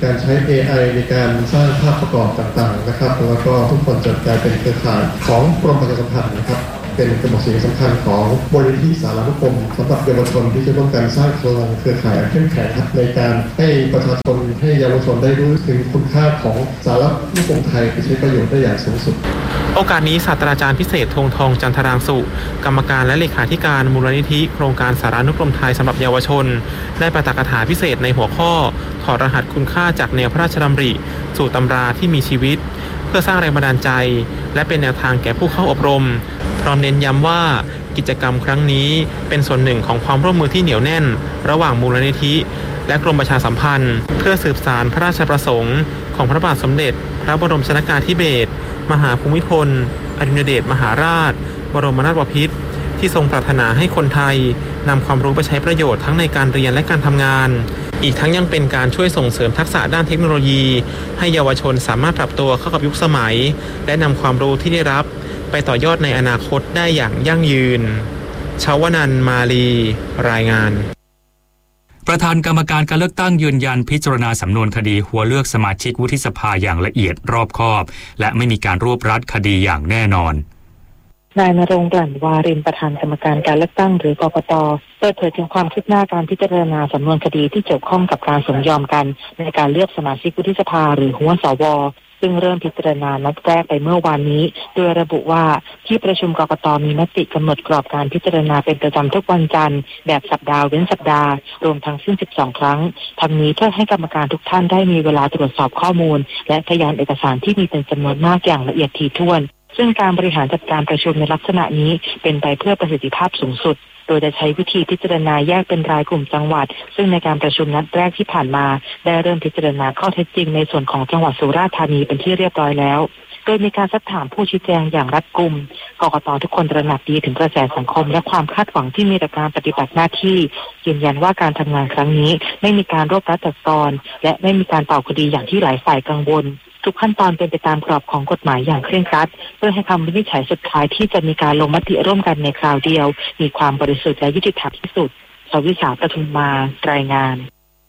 Speaker 14: การใช้ เอ ไอ ในการสร้างภาพประกอบต่างๆนะครับแล้วก็ทุกคนจะกลายเป็นเครือข่ายของกรมประชาสัมพันธ์นะครับเป็นกระบอกเสียงสำคัญของมูลนิธิสารานุกรมสำหรับเยาวชนที่จะร่วมกันสร้างพลังเครือข่ายเข้มแข็งในการให้ประชาชนให้เยาวชนได้รู้ถึงคุณค่าของสารานุกรมไทยไปใช้ประโยชน์ได้อย่างสูงสุด
Speaker 13: โอกาสนี้ศาสตราจารย์พิเศษธงทองจันทรางสุกรรมการและเลขาธิการมูลนิธิโครงการสารานุกรมไทยสำหรับเยาวชนได้ปาฐกถาพิเศษในหัวข้อถอดรหัสคุณค่าจากแนวพระราชดำริสู่ตำราที่มีชีวิตเพื่อสร้างแรงบันดาลใจและเป็นแนวทางแก่ผู้เข้าอบรมพร้อมเน้นย้ำว่ากิจกรรมครั้งนี้เป็นส่วนหนึ่งของความร่วมมือที่เหนียวแน่นระหว่างมูลนิธิและกรมประชาสัมพันธ์เพื่อสืบสานพระราชประสงค์ของพระบาทสมเด็จพระบรมชนกาธิเบศรมหาภูมิพลอดุลยเดชมหาราชบรมนาถบพิตรที่ทรงปรารถนาให้คนไทยนำความรู้ไปใช้ประโยชน์ทั้งในการเรียนและการทำงานอีกทั้งยังเป็นการช่วยส่งเสริมทักษะด้านเทคโนโลยีให้เยาวชนสามารถปรับตัวเข้ากับยุคสมัยและนำความรู้ที่ได้รับไปต่อยอดในอนาคตได้อย่างยั่งยืนชาวนันท์มาลีรายงาน
Speaker 9: ประธานกรรมการการเลือกตั้งยืนยันพิจารณาสำนวนคดีหัวเลือกสมาชิกวุฒิสภาอย่างละเอียดรอบคอบและไม่มีการรวบรัดคดีอย่างแน่นอน
Speaker 15: นายณรงค์ กลั่นวารินประธานกรรมการการเลือกตั้งหรือกกต.เปิดเผยถึงความคืบหน้าการพิจารณาสำนวนคดีที่เกี่ยวข้องกับการสมยอมกันในการเลือกสมาชิกวุฒิสภาหรือหัวสว.ซึ่งเริ่มพิจารณานัดแรกไปเมื่อวานนี้โดยระบุว่าที่ประชุมกกต.มีมติกำหนดกรอบการพิจารณาเป็นประจำทุกวันจันทร์แบบสัปดาห์เว้นสัปดาห์รวมทั้งสิ้นสิบสองครั้งทั้งนี้เพื่อให้กรรมการทุกท่านได้มีเวลาตรวจสอบข้อมูลและพยานเอกสารที่มีเป็นจำนวนมากอย่างละเอียดถี่ถ้วนซึ่งการบริหารจัดการประชุมในลักษณะนี้เป็นไปเพื่อประสิทธิภาพสูงสุดโดยจะใช้วิธีพิจารณาแยกเป็นรายกลุ่มจังหวัดซึ่งในการประชุมนัดแรกที่ผ่านมาได้เริ่มพิจารณาข้อเท็จจริงในส่วนของจังหวัดสุราษฎร์ธานีเป็นที่เรียบร้อยแล้วโดยมีการซักถามผู้ชี้แจงอย่างรัดกุมกกต.ทุกคนตระหนักดีถึงกระแสสังคมและความคาดหวังที่มีต่อการปฏิบัติหน้าที่ยืนยันว่าการทำงานครั้งนี้ไม่มีการรวบรัดตัดตอนและไม่มีการต่อคดีอย่างที่หลายฝ่ายกังวลทุกขั้นตอนเป็นไปตามกรอบของกฎหมายอย่างเคร่งครัดเพื่อให้คำวินิจฉัยสุดท้ายที่จะมีการลงมติร่วมกันในคราวเดียวมีความบริสุทธิ์และยุติธรรมที่สุดสวิชาประทุมมารายงาน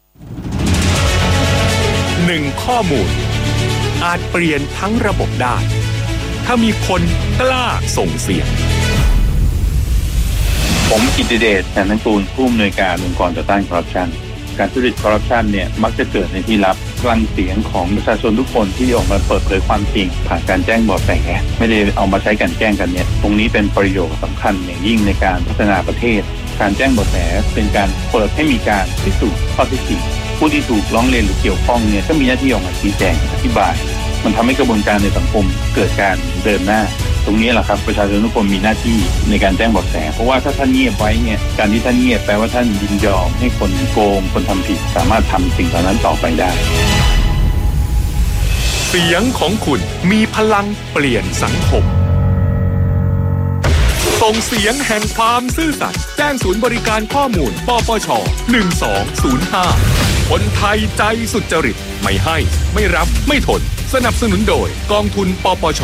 Speaker 16: หนึ่งข้อมูลอาจเปลี่ยนทั้งระบบได้ถ้ามีคนกล้าส่งเสียง
Speaker 17: ผมกิตติเดช แสนทั้งกูลผู้อำนวยการองค์กรต่อต้านคอร์รัปชันการทุจริตคอร์รัปชันเนี่ยมักจะเกิดในที่ลับกลั่นเสียงของประชาชนทุกคนที่ออกมาเปิดเผยความจริงผ่านการแจ้งเบาะแสไม่ได้เอามาใช้กันแกล้งกันเนี่ยตรงนี้เป็นประโยชน์สำคัญอย่างยิ่งในการพัฒนาประเทศการแจ้งเบาะแสเป็นการเปิดให้มีการพิสูจน์ข้อเท็จจริงผู้ที่ถูกร้องเรียนหรือเกี่ยวข้องเนี่ยก็มีหน้าที่ออกมาชี้แจงอธิบายมันทำให้กระบวนการในสังคมเกิดการเดินหน้าตรงนี้แหละครับประชาชนทุกคนมีหน้าที่ในการแจ้งเบาะแสเพราะว่าถ้าท่านเงียบไว้เนี่ยการที่ท่านเงียบแปลว่าท่านยินยอมให้คนโกงคนทำผิดสามารถทำสิ่งเหล่านั้นต่อไปได้
Speaker 16: เสียงของคุณมีพลังเปลี่ยนสังคมส่งเสียงแห่งความซื่อสัตย์แจ้งศูนย์บริการข้อมูลปปชหนึ่งสองศูนย์ห้าคนไทยใจสุจริตไม่ให้ไม่รับไม่ทนสนับสนุนโดยกองทุนปปช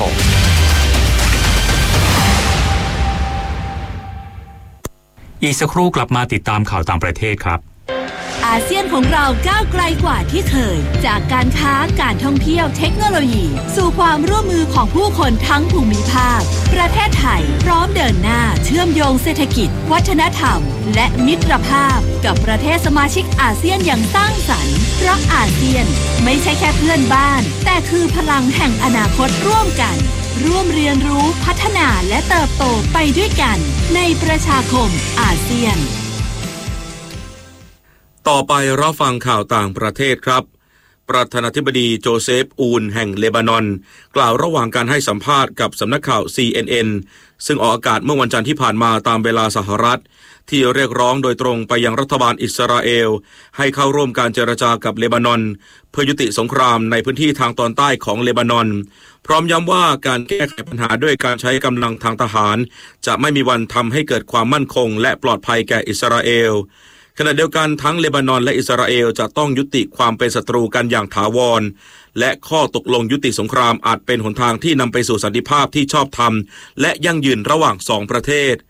Speaker 9: อีกสักครู่กลับมาติดตามข่าวต่างประเทศครับ
Speaker 18: อาเซียนของเราก้าวไกลกว่าที่เคยจากการค้าการท่องเที่ยวเทคโนโลยีสู่ความร่วมมือของผู้คนทั้งภูมิภาคประเทศไทยพร้อมเดินหน้าเชื่อมโยงเศรษฐกิจวัฒนธรรมและมิตรภาพกับประเทศสมาชิกอาเซียนอย่างสร้างสรรค์เพราะอาเซียนไม่ใช่แค่เพื่อนบ้านแต่คือพลังแห่งอนาคตร่วมกันร่วมเรียนรู้พัฒนาและเติบโตไปด้วยกันในประชาคมอาเซียน
Speaker 2: ต่อไปรับฟังข่าวต่างประเทศครับประธานาธิบดีโจเซฟอูนแห่งเลบานอนกล่าวระหว่างการให้สัมภาษณ์กับสำนักข่าว ซี เอ็น เอ็น ซึ่งออกอากาศเมื่อวันจันทร์ที่ผ่านมาตามเวลาสหรัฐที่เรียกร้องโดยตรงไปยังรัฐบาลอิสราเอลให้เข้าร่วมการเจรจากับเลบานอนเพื่อยุติสงครามในพื้นที่ทางตอนใต้ของเลบานอนพร้อมย้ำว่าการแก้ไขปัญหาด้วยการใช้กำลังทางทหารจะไม่มีวันทำให้เกิดความมั่นคงและปลอดภัยแก่อิสราเอลขณะเดียวกันทั้งเลบานอนและอิสราเอลจะต้องยุติความเป็นศัตรูกันอย่างถาวรและข้อตกลงยุติสงครามอาจเป็นหนทางที่นำไปสู่สันติภาพที่ชอบธรรมและยั่งยืนระหว่างสองประเทศ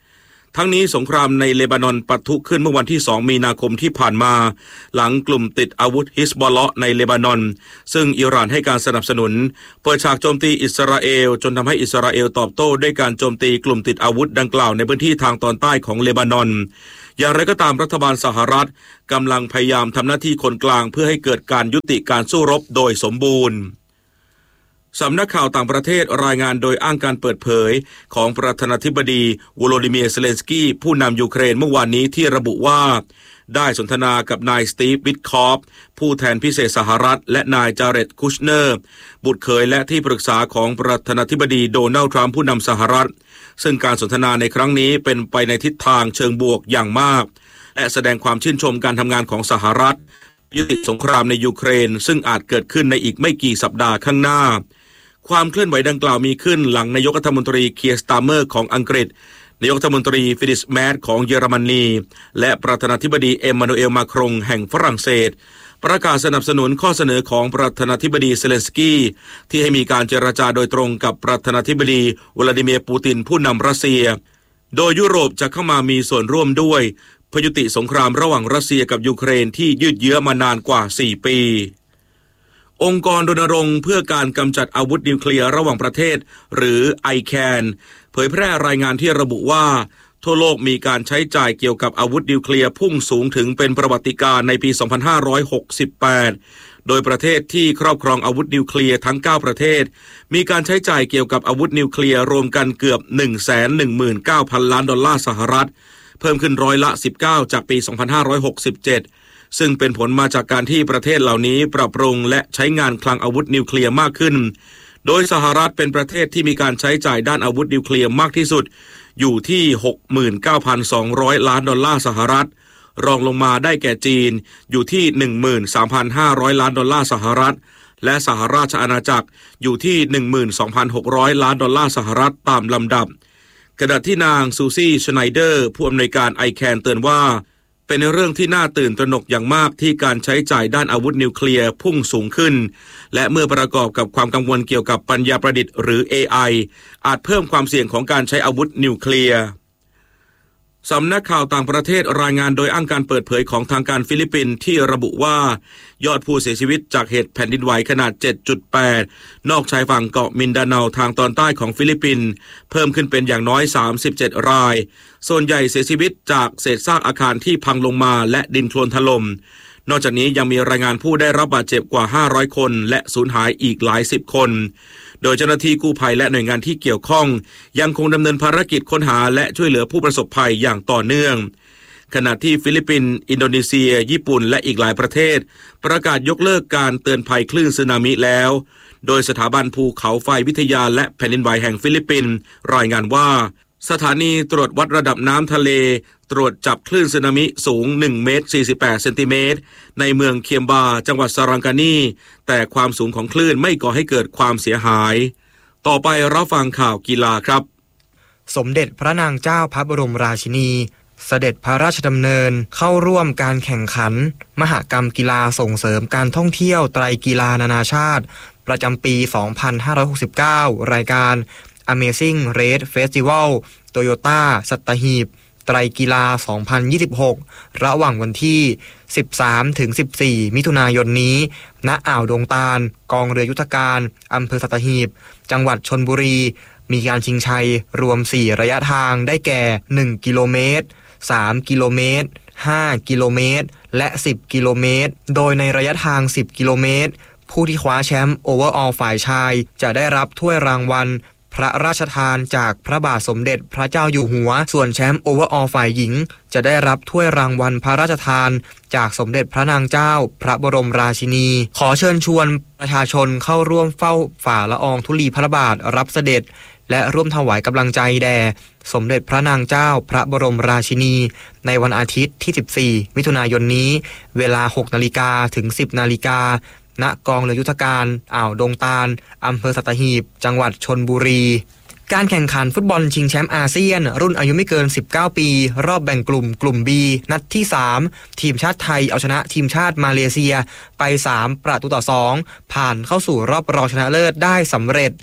Speaker 2: ทั้งนี้สงครามในเลบานอนปะทุขึ้นเมื่อวันที่สองมีนาคมที่ผ่านมาหลังกลุ่มติดอาวุธฮิซบอลเลาะห์ในเลบานอนซึ่งอิหร่านให้การสนับสนุนเปิดฉากโจมตีอิสราเอลจนทำให้อิสราเอลตอบโต้ด้วยการโจมตีกลุ่มติดอาวุธดังกล่าวในพื้นที่ทางตอนใต้ของเลบานอนอย่างไรก็ตามรัฐบาลสหรัฐกำลังพยายามทำหน้าที่คนกลางเพื่อให้เกิดการยุติการสู้รบโดยสมบูรณ์สำนักข่าวต่างประเทศรายงานโดยอ้างการเปิดเผยของประธานาธิบดีโวโลดิเมียร์เซเลนสกี้ผู้นำยูเครนเมื่อวานนี้ที่ระบุว่าได้สนทนากับนายสตีฟวิทคอฟผู้แทนพิเศษสหรัฐและนายจาเร็ดคุชเนอร์บุตรเขยและที่ปรึกษาของประธานาธิบดีโดนัลด์ทรัมป์ผู้นำสหรัฐซึ่งการสนทนาในครั้งนี้เป็นไปในทิศทางเชิงบวกอย่างมากและแสดงความชื่นชมการทำงานของสหรัฐยุติสงครามในยูเครนซึ่งอาจเกิดขึ้นในอีกไม่กี่สัปดาห์ข้างหน้าความเคลื่อนไหวดังกล่าวมีขึ้นหลังนายกรัฐมนตรีเคียร์สตาร์เมอร์ของอังกฤษนายกรัฐมนตรีฟิลิปแมทของเยอรมนีและประธานาธิบดีเอ็มมานูเอลมาครงแห่งฝรั่งเศสประกาศสนับสนุนข้อเสนอของประธานาธิบดีเซเลนสกี้ที่ให้มีการเจรจาโดยตรงกับประธานาธิบดีวลาดิเมียร์ปูตินผู้นำรัสเซียโดยยุโรปจะเข้ามามีส่วนร่วมด้วยเพื่อยุติสงครามระหว่างรัสเซียกับยูเครนที่ยืดเยื้อมานานกว่าสี่ปีองค์กรรณรงค์เพื่อการกำจัดอาวุธนิวเคลียร์ระหว่างประเทศหรือ ไอ แคน เผยแพร่รายงานที่ระบุว่าทั่วโลกมีการใช้จ่ายเกี่ยวกับอาวุธนิวเคลียร์พุ่งสูงถึงเป็นประวัติการณ์ในปี สองพันห้าร้อยหกสิบแปด โดยประเทศที่ครอบครองอาวุธนิวเคลียร์ทั้งเก้าประเทศมีการใช้จ่ายเกี่ยวกับอาวุธนิวเคลียร์รวมกันเกือบ หนึ่งแสนหนึ่งหมื่นเก้าพัน ล้านดอลลาร์สหรัฐเพิ่มขึ้นร้อยละสิบเก้าจากปี สองพันห้าร้อยหกสิบเจ็ดซึ่งเป็นผลมาจากการที่ประเทศเหล่านี้ปรับปรุงและใช้งานคลังอาวุธนิวเคลียร์มากขึ้นโดยสหรัฐเป็นประเทศที่มีการใช้จ่ายด้านอาวุธนิวเคลียร์มากที่สุดอยู่ที่ หกหมื่นเก้าพันสองร้อย ล้านดอลลาร์สหรัฐรองลงมาได้แก่จีนอยู่ที่ หนึ่งหมื่นสามพันห้าร้อย ล้านดอลลาร์สหรัฐและสหราชอาณาจักรอยู่ที่ หนึ่งหมื่นสองพันหกร้อย ล้านดอลลาร์สหรัฐตามลำดับขณะที่นางซูซี่ชไนเดอร์ผู้อำนวยการ ไอ แคน เตือนว่าเป็นเรื่องที่น่าตื่นตระหนกอย่างมากที่การใช้จ่ายด้านอาวุธนิวเคลียร์พุ่งสูงขึ้นและเมื่อประกอบกับความกังวลเกี่ยวกับปัญญาประดิษฐ์หรือ เอ ไอ อาจเพิ่มความเสี่ยงของการใช้อาวุธนิวเคลียร์สำนักข่าวต่างประเทศรายงานโดยอ้างการเปิดเผยของทางการฟิลิปปินส์ที่ระบุว่ายอดผู้เสียชีวิตจากเหตุแผ่นดินไหวขนาด เจ็ดจุดแปด นอกชายฝั่งเกาะมินดาเนาทางตอนใต้ของฟิลิปปินส์เพิ่มขึ้นเป็นอย่างน้อยสามสิบเจ็ดรายส่วนใหญ่เสียชีวิตจากเศษซากอาคารที่พังลงมาและดินโคลนถล่มนอกจากนี้ยังมีรายงานผู้ได้รับบาดเจ็บกว่าห้าร้อยคนและสูญหายอีกหลายสิบคนโดยเจ้าหน้าที่กู้ภัยและหน่วยงานที่เกี่ยวข้องยังคงดำเนินภารกิจค้นหาและช่วยเหลือผู้ประสบภัยอย่างต่อเนื่องขณะที่ฟิลิปปินส์อินโดนีเซียญี่ปุ่นและอีกหลายประเทศประกาศยกเลิกการเตือนภัยคลื่นสึนามิแล้วโดยสถาบันภูเขาไฟวิทยาและแผ่นดินไหวแห่งฟิลิปปินส์รายงานว่าสถานีตรวจวัดระดับน้ำทะเลตรวจจับคลื่นสึนามิสูงหนึ่งเมตรสี่สิบแปดเซนติเมตรในเมืองเคียมบาจังหวัดซารังกานีแต่ความสูงของคลื่นไม่ก่อให้เกิดความเสียหายต่อไปรับฟังข่าวกีฬาครับ
Speaker 19: สมเด็จพระนางเจ้าพระบรมราชินีเสด็จพระราชดำเนินเข้าร่วมการแข่งขันมหกรรมกีฬาส่งเสริมการท่องเที่ยวไตรกีฬานานาชาติประจำปี สองพันห้าร้อยหกสิบเก้า รายการ Amazing Race Festival Toyota สัตหีบไตรกีฬา สองพันยี่สิบหก ระหว่างวันที่ สิบสามถึงสิบสี่ มิถุนายนนี้ณอ่าวดงตาลกองเรือยุทธการอำเภอสัตหีบจังหวัดชลบุรีมีการชิงชัยรวมสี่ระยะทางได้แก่หนึ่งกิโลเมตรสามกิโลเมตรห้ากิโลเมตรและสิบกิโลเมตรโดยในระยะทางสิบกิโลเมตรผู้ที่คว้าแชมป์โอเวอร์ออลฝ่ายชายจะได้รับถ้วยรางวัลพระราชทานจากพระบาทสมเด็จพระเจ้าอยู่หัวส่วนแชมป์โอเวอร์ออลฝ่ายหญิงจะได้รับถ้วยรางวัลพระราชทานจากสมเด็จพระนางเจ้าพระบรมราชินีขอเชิญชวนประชาชนเข้าร่วมเฝ้าฝ่าละอองธุลีพระบาทรับเสด็จและร่วมถวายกำลังใจแด่สมเด็จพระนางเจ้าพระบรมราชินีในวันอาทิตย์ที่สิบสี่มิถุนายนนี้เวลา หกนาฬิกา ถึง สิบนาฬิกาณกองเรือยุทธการอ่าวดงตาลอำเภอสัตหีบจังหวัดชลบุรีการแข่งขันฟุตบอลชิงแชมป์อาเซียนรุ่นอายุไม่เกินสิบเก้าปีรอบแบ่งกลุ่มกลุ่ม B นัดที่สามทีมชาติไทยเอาชนะทีมชาติมาเลเซียไปสามประตูต่อสองผ่านเข้าสู่รอบรองชนะเลิศได้สำเร็จ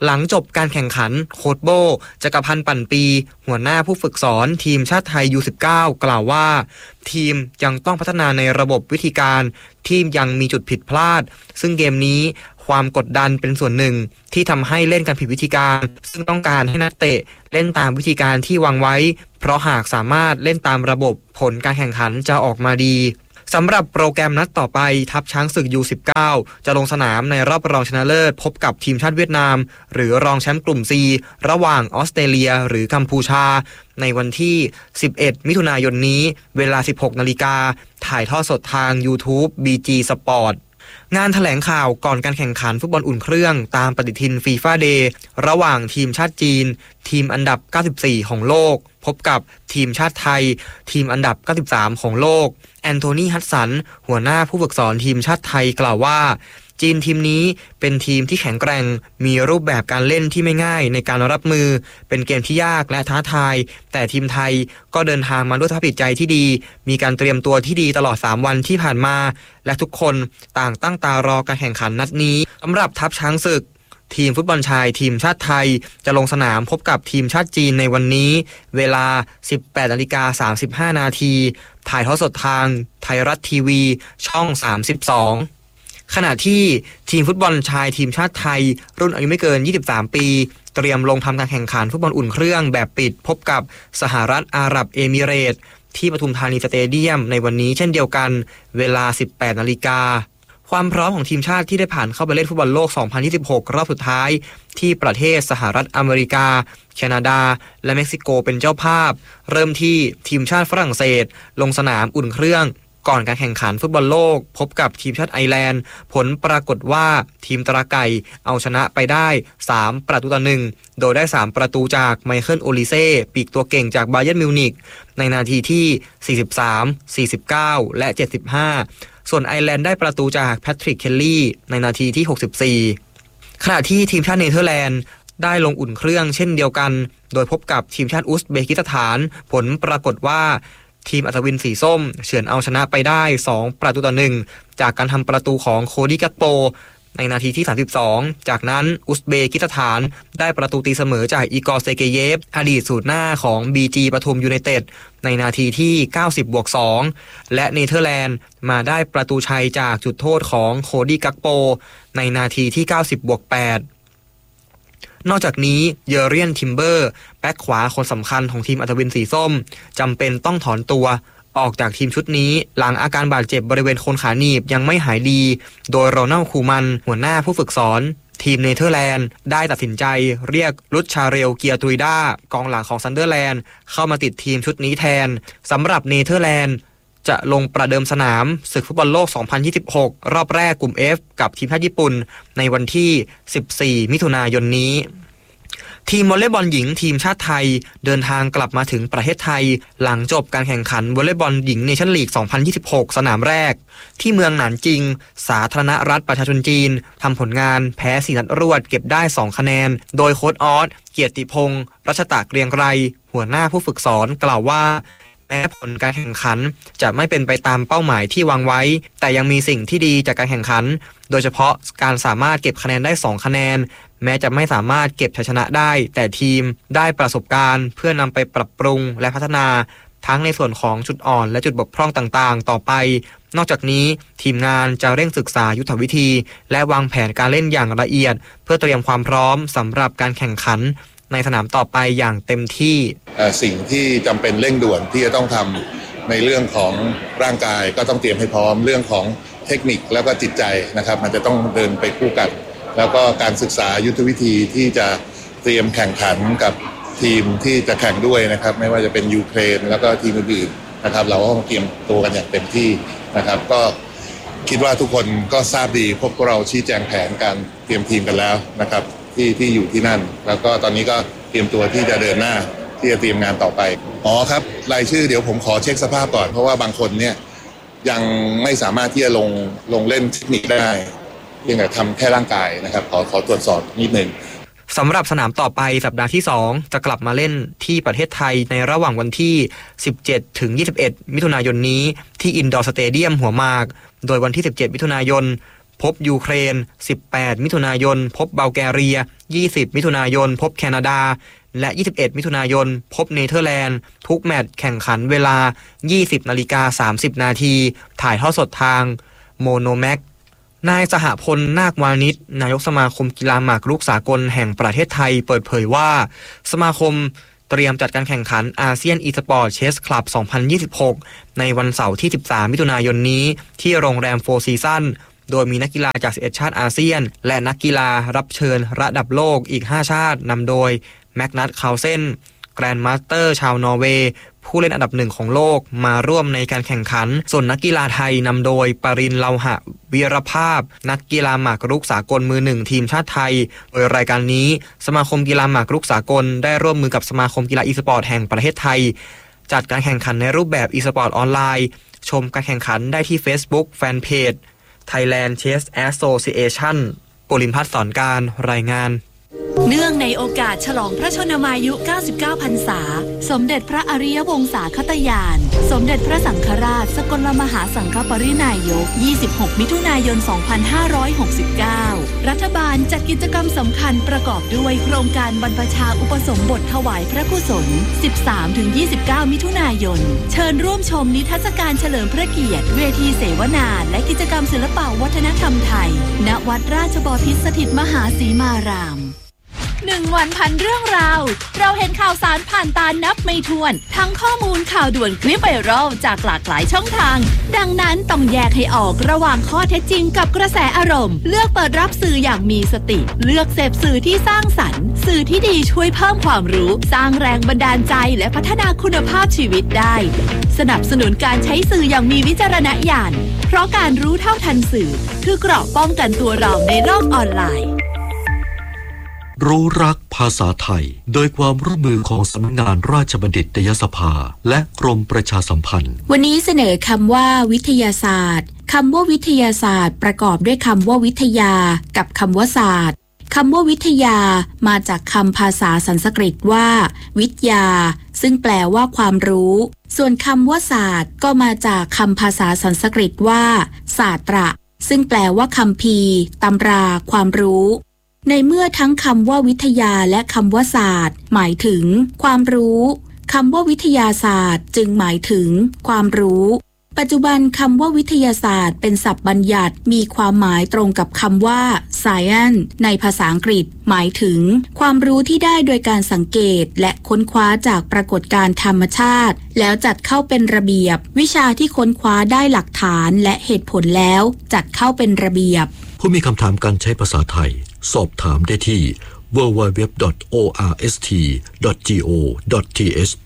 Speaker 19: หลังจบการแข่งขันโค้ชโบจักรพันธ์ปั่นปีหัวหน้าผู้ฝึกสอนทีมชาติไทย ยู สิบเก้า กล่าวว่าทีมยังต้องพัฒนาในระบบวิธีการที่ยังมีจุดผิดพลาดซึ่งเกมนี้ความกดดันเป็นส่วนหนึ่งที่ทำให้เล่นกันผิดวิธีการซึ่งต้องการให้นักเตะเล่นตามวิธีการที่วางไว้เพราะหากสามารถเล่นตามระบบผลการแข่งขันจะออกมาดีสำหรับโปรแกรมนัดต่อไปทัพช้างศึก ยู สิบเก้า จะลงสนามในรอบรองชนะเลิศพบกับทีมชาติเวียดนามหรือรองแชมป์กลุ่ม C ระหว่างออสเตรเลียหรือกัมพูชาในวันที่สิบเอ็ดมิถุนายนนี้เวลา สิบหกนาฬิกาถ่ายทอดสดทาง YouTube บี จี Sport งานแถลงข่าวก่อนการแข่งขันฟุตบอลอุ่นเครื่องตามปฏิทินฟีฟ่าเดย์ระหว่างทีมชาติจีนทีมอันดับเก้าสิบสี่ของโลกพบกับทีมชาติไทยทีมอันดับเก้าสิบสามของโลกแอนโทนีฮัดสันหัวหน้าผู้ฝึกสอนทีมชาติไทยกล่าวว่าจีนทีมนี้เป็นทีมที่แข็งแกร่งมีรูปแบบการเล่นที่ไม่ง่ายในการรับมือเป็นเกมที่ยากและท้าทายแต่ทีมไทยก็เดินทางมาด้วยสภาพจิตใจที่ดีมีการเตรียมตัวที่ดีตลอดสามวันที่ผ่านมาและทุกคนต่างตั้งตารอการแข่งขันนัดนี้สำหรับทัพช้างศึกทีมฟุตบอลชายทีมชาติไทยจะลงสนามพบกับทีมชาติจีนในวันนี้เวลา สิบแปดนาฬิกาสามสิบห้านาทีถ่ายทอดสดทางไทยรัฐทีวีช่องสามสิบสองขณะที่ทีมฟุตบอลชายทีมชาติไทยรุ่นอายุไม่เกินยี่สิบสามปีเตรียมลงทำการแข่งขันฟุตบอลอุ่นเครื่องแบบปิดพบกับสหรัฐอาหรับเอมิเรตส์ที่ปทุมธานีสเตเดียมในวันนี้เช่นเดียวกันเวลา สิบแปดนาฬิกาความพร้อมของทีมชาติที่ได้ผ่านเข้าไปเล่นฟุตบอลโลก สองพันยี่สิบหก รอบสุดท้ายที่ประเทศสหรัฐอเมริกาแคนาดาและเม็กซิโกเป็นเจ้าภาพเริ่มที่ทีมชาติฝรั่งเศสลงสนามอุ่นเครื่องก่อนการแข่งขันฟุตบอลโลกพบกับทีมชาติไอร์แลนด์ผลปรากฏว่าทีมตราไก่เอาชนะไปได้สามประตูต่อหนึ่งโดยได้สามประตูจากไมเคิลโอลิเซ่ปีกตัวเก่งจากบาเยิร์นมิวนิกในนาทีที่สี่สิบสาม สี่สิบเก้าและเจ็ดสิบห้าส่วนไอร์แลนด์ได้ประตูจากแพทริกเคลลี่ในนาทีที่หกสิบสี่ขณะที่ทีมชาติเนเธอร์แลนด์ได้ลงอุ่นเครื่องเช่นเดียวกันโดยพบกับทีมชาติอุซเบกิสถานผลปรากฏว่าทีมอัศวินสีส้มเฉือนเอาชนะไปได้สองประตูต่อหนึ่งจากการทำประตูของโคดี้กัปโปในนาทีที่สามสิบสองจากนั้นอุซเบกิสถานได้ประตูตีเสมอจากอีกอร์เซเกเยฟอดีตสูตรหน้าของ บี จี ปทุมยูไนเต็ดในนาทีที่เก้าสิบบวกสองและเนเธอร์แลนด์มาได้ประตูชัยจากจุดโทษของโคดี้กัปโปในนาทีที่เก้าสิบบวกแปดนอกจากนี้เยอเรียนทิมเบอร์แบ็คขวาคนสำคัญของทีมอัศวินสีส้มจำเป็นต้องถอนตัวออกจากทีมชุดนี้หลังอาการบาดเจ็บบริเวณโคนขาหนีบยังไม่หายดีโดยโรนัลด์คูมันหัวหน้าผู้ฝึกสอนทีมเนเธอร์แลนด์ได้ตัดสินใจเรียกรุชชาเรลเกียร์ตุยด้ากองหลังของซันเดอร์แลนด์เข้ามาติดทีมชุดนี้แทนสำหรับเนเธอร์แลนด์จะลงประเดิมสนามศึกฟุตบอลโลก สองพันยี่สิบหก รอบแรกกลุ่ม F กับทีมชาติญี่ปุ่นในวันที่สิบสี่มิถุนายนนี้ทีมวอลเลย์บอลหญิงทีมชาติไทยเดินทางกลับมาถึงประเทศไทยหลังจบการแข่งขันวอลเลย์บอลหญิงเนชั่นลีก สองพันยี่สิบหก สนามแรกที่เมืองหนานจิงสาธารณรัฐประชาชนจีนทำผลงานแพ้สี่นัดรวดเก็บได้สองคะแนนโดยโค้ชออสเกียรติพงษ์รัชตะเกรียงไกรหัวหน้าผู้ฝึกสอนกล่าวว่าแม้ผลการแข่งขันจะไม่เป็นไปตามเป้าหมายที่วางไว้แต่ยังมีสิ่งที่ดีจากการแข่งขันโดยเฉพาะการสามารถเก็บคะแนนได้สองคะแนนแม้จะไม่สามารถเก็บชัยชนะได้แต่ทีมได้ประสบการณ์เพื่อนำไปปรับปรุงและพัฒนาทั้งในส่วนของจุดอ่อนและจุดบกพร่องต่างๆต่อไปนอกจากนี้ทีมงานจะเร่งศึกษายุทธวิธีและวางแผนการเล่นอย่างละเอียดเพื่อเตรียมความพร้อมสำหรับการแข่งขันในสนามต่อไปอย่างเต็มที่
Speaker 20: สิ่งที่จำเป็นเร่งด่วนที่จะต้องทำในเรื่องของร่างกายก็ต้องเตรียมให้พร้อมเรื่องของเทคนิคแล้วก็จิตใจนะครับมันจะต้องเดินไปคู่กันแล้วก็การศึกษายุทธวิธีที่จะเตรียมแข่งขันกับทีมที่จะแข่งด้วยนะครับไม่ว่าจะเป็นยูเครนแล้วก็ทีมอื่นๆนะครับเราก็ต้องเตรียมตัวกันอย่างเต็มที่นะครับก็คิดว่าทุกคนก็ทราบดีพวกเราชี้แจงแผนการเตรียมทีมกันแล้วนะครับที่ที่อยู่ที่นั่นแล้วก็ตอนนี้ก็เตรียมตัวที่จะเดินหน้าที่จะเตรียมงานต่อไปอ๋อครับรายชื่อเดี๋ยวผมขอเช็คสภาพก่อนเพราะว่าบางคนเนี่ยยังไม่สามารถที่จะลงลงเล่นเทคนิคได้เพียงแต่ทำแค่ร่างกายนะครับขอขอตรวจสอบนิดนึง
Speaker 19: สำหรับสนามต่อไปสัปดาห์ที่สองจะกลับมาเล่นที่ประเทศไทยในระหว่างวันที่สิบเจ็ดถึงยี่สิบเอ็ดมิถุนายนนี้ที่อินดอร์สเตเดียมหัวหมากโดยวันที่สิบเจ็ดมิถุนายนพพบยูเครนสิบแปดมิถุนายนพบบัลแกเรียยี่สิบมิถุนายนพบแคนาดาและยี่สิบเอ็ดมิถุนายนพบเนเธอร์แลนด์ทุกแมตช์แข่งขันเวลา ยี่สิบนาฬิกาสามสิบนาทีถ่ายทอดสดทางโมโนแม็กนายสหพลนาควานิชนายกสมาคมกีฬาหมากรุกสากลแห่งประเทศไทยเปิดเผยว่าสมาคมเตรียมจัดการแข่งขันอาเซียนอีสปอร์ตเชสคลับสองพันยี่สิบหกในวันเสาร์ที่สิบสามมิถุนายนนี้ที่โรงแรมโฟร์ซีซั่นโดยมีนักกีฬาจากสิบเอ็ดชาติอาเซียนและนักกีฬารับเชิญระดับโลกอีกห้าชาตินำโดยแมกนัส คาร์ลเซนแกรนด์มาสเตอร์ชาวนอร์เวย์ผู้เล่นอันดับหนึ่งของโลกมาร่วมในการแข่งขันส่วนนักกีฬาไทยนำโดยปรินทร์เลาหะวีรภาพนักกีฬาหมากรุกสากลมือหนึ่งทีมชาติไทยโดยรายการนี้สมาคมกีฬาหมากรุกสากลได้ร่วมมือกับสมาคมกีฬาอีสปอร์ตแห่งประเทศไทยจัดการแข่งขันในรูปแบบอีสปอร์ตออนไลน์ชมการแข่งขันได้ที่ Facebook แฟนเพจ Thailand Chess Association ปุรินทร์พัฒน์สอนการรายงาน
Speaker 18: เนื่องในโอกาสฉลองพระชนมายุเก้าสิบเก้าพรรษาสมเด็จพระอริยวงศาคตญาณสมเด็จพระสังฆราชสกลมหาสังฆปรินายกยี่สิบหกมิถุนายนสองพันห้าร้อยหกสิบเก้ารัฐบาลจัดกิจกรรมสำคัญประกอบด้วยโครงการบรรพชาอุปสมบทถวายพระกุศล สิบสามถึงยี่สิบเก้า มิถุนายนเชิญร่วมชมนิทรรศการเฉลิมพระเกียรติเวทีเสวนาและกิจกรรมศิลปวัฒนธรรมไทยณวัดราชบพิตรสถิตมหาสีมารามหนึ่งวันพันเรื่องราวเราเห็นข่าวสารผ่านตานับไม่ถ้วนทั้งข้อมูลข่าวด่วนคลิปไวรัลจากหลากหลายช่องทางดังนั้นต้องแยกให้ออกระหว่างข้อเท็จจริงกับกระแสอารมณ์เลือกเปิดรับสื่ออย่างมีสติเลือกเสพสื่อที่สร้างสรรค์สื่อที่ดีช่วยเพิ่มความรู้สร้างแรงบันดาลใจและพัฒนาคุณภาพชีวิตได้สนับสนุนการใช้สื่ออย่างมีวิจารณญาณเพราะการรู้เท่าทันสื่อคือเกราะป้องกันตัวเราในโลกออนไลน์
Speaker 21: รู้รักภาษาไทยโดยความร่วมมือของสำนักงานราชบัณฑิตยสภาและกรมประชาสัมพันธ์
Speaker 22: วันนี้เสนอคำว่าวิทยาศาสตร์คำว่าวิทยาศาสตร์ประกอบด้วยคำว่าวิทยากับคำว่าศาสตร์คำว่าวิทยามาจากคำภาษาสันสกฤตว่าวิทยาซึ่งแปลว่าความรู้ส่วนคำว่าศาสตร์ก็มาจากคำภาษาสันสกฤตว่าศาสตระซึ่งแปลว่าคัมภีร์ตำราความรู้ในเมื่อทั้งคำว่าวิทยาและคำว่าศาสตร์หมายถึงความรู้คำว่าวิทยาศาสตร์จึงหมายถึงความรู้ปัจจุบันคำว่าวิทยาศาสตร์เป็นศัพท์บัญญัติมีความหมายตรงกับคำว่า science ในภาษาอังกฤษหมายถึงความรู้ที่ได้โดยการสังเกตและค้นคว้าจากปรากฏการณ์ธรรมชาติแล้วจัดเข้าเป็นระเบียบวิชาที่ค้นคว้าได้หลักฐานและเหตุผลแล้วจัดเข้าเป็นระเบียบ
Speaker 21: ผู้มีคำถามการใช้ภาษาไทยสอบถามได้ที่ ดับเบิลยู ดับเบิลยู ดับเบิลยู ดอท โอ อาร์ เอส ที ดอท จี โอ ดอท ที เอช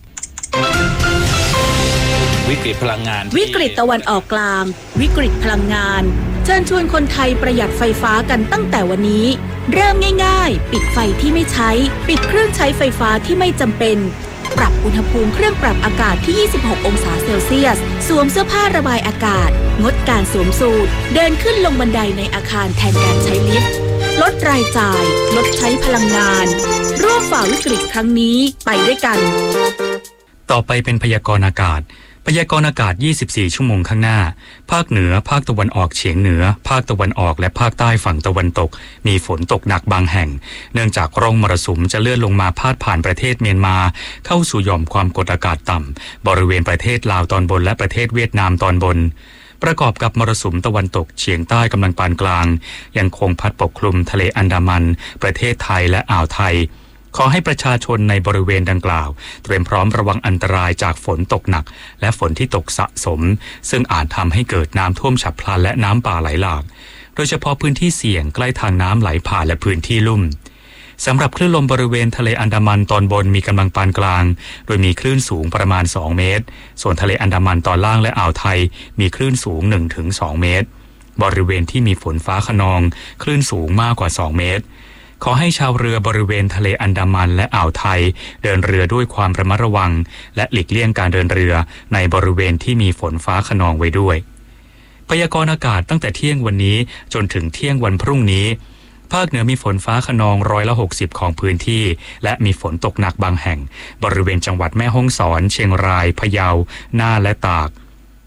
Speaker 23: วิกฤตพลังงาน
Speaker 22: วิกฤตตะวันออกกลางวิกฤตพลังงานเชิญชวนคนไทยประหยัดไฟฟ้ากันตั้งแต่วันนี้เริ่มง่ายๆปิดไฟที่ไม่ใช้ปิดเครื่องใช้ไฟฟ้าที่ไม่จำเป็นปรับอุณหภูมิเครื่องปรับอากาศที่ยี่สิบหกองศาเซลเซียสสวมเสื้อผ้าระบายอากาศงดการสวมสูทเดินขึ้นลงบันไดในอาคารแทนการใช้ลิฟต์ลดรายจ่ายลดใช้พลังงานร่วมฝ่าวิกฤตครั้งนี้ไปด้วยกัน
Speaker 9: ต่อไปเป็นพยากรณ์อากาศพยากรณ์อากาศยี่สิบสี่ชั่วโมงข้างหน้าภาคเหนือภาคตะวันออกเฉียงเหนือภาคตะวันออกและภาคใต้ฝั่งตะวันตกมีฝนตกหนักบางแห่งเนื่องจากร่องมรสุมจะเลื่อนลงมาพาดผ่านประเทศเมียนมาเข้าสู่หย่อมความกดอากาศต่ำบริเวณประเทศลาวตอนบนและประเทศเวียดนามตอนบนประกอบกับมรสุมตะวันตกเฉียงใต้กำลังปานกลางยังคงพัดปกคลุมทะเลอันดามันประเทศไทยและอ่าวไทยขอให้ประชาชนในบริเวณดังกล่าวเตรียมพร้อมระวังอันตรายจากฝนตกหนักและฝนที่ตกสะสมซึ่งอาจทำให้เกิดน้ำท่วมฉับพลันและน้ำป่าไหลหลากโดยเฉพาะพื้นที่เสี่ยงใกล้ทางน้ำไหลผ่านและพื้นที่ลุ่มสำหรับคลื่นลมบริเวณทะเลอันดามันตอนบนมีกำลังปานกลางโดยมีคลื่นสูงประมาณสองเมตรส่วนทะเลอันดามันตอนล่างและอ่าวไทยมีคลื่นสูง หนึ่งถึงสอง เมตรบริเวณที่มีฝนฟ้าคะนองคลื่นสูงมากกว่าสองเมตรขอให้ชาวเรือบริเวณทะเลอันดามันและอ่าวไทยเดินเรือด้วยความระมัดระวังและหลีกเลี่ยงการเดินเรือในบริเวณที่มีฝนฟ้าคะนองไว้ด้วยพยากรณ์อากาศตั้งแต่เที่ยงวันนี้จนถึงเที่ยงวันพรุ่งนี้ภาคเหนือมีฝนฟ้าคะนองร้อยละหกสิบของพื้นที่และมีฝนตกหนักบางแห่งบริเวณจังหวัดแม่ฮ่องสอนเชียงรายพะเยาน่านและตาก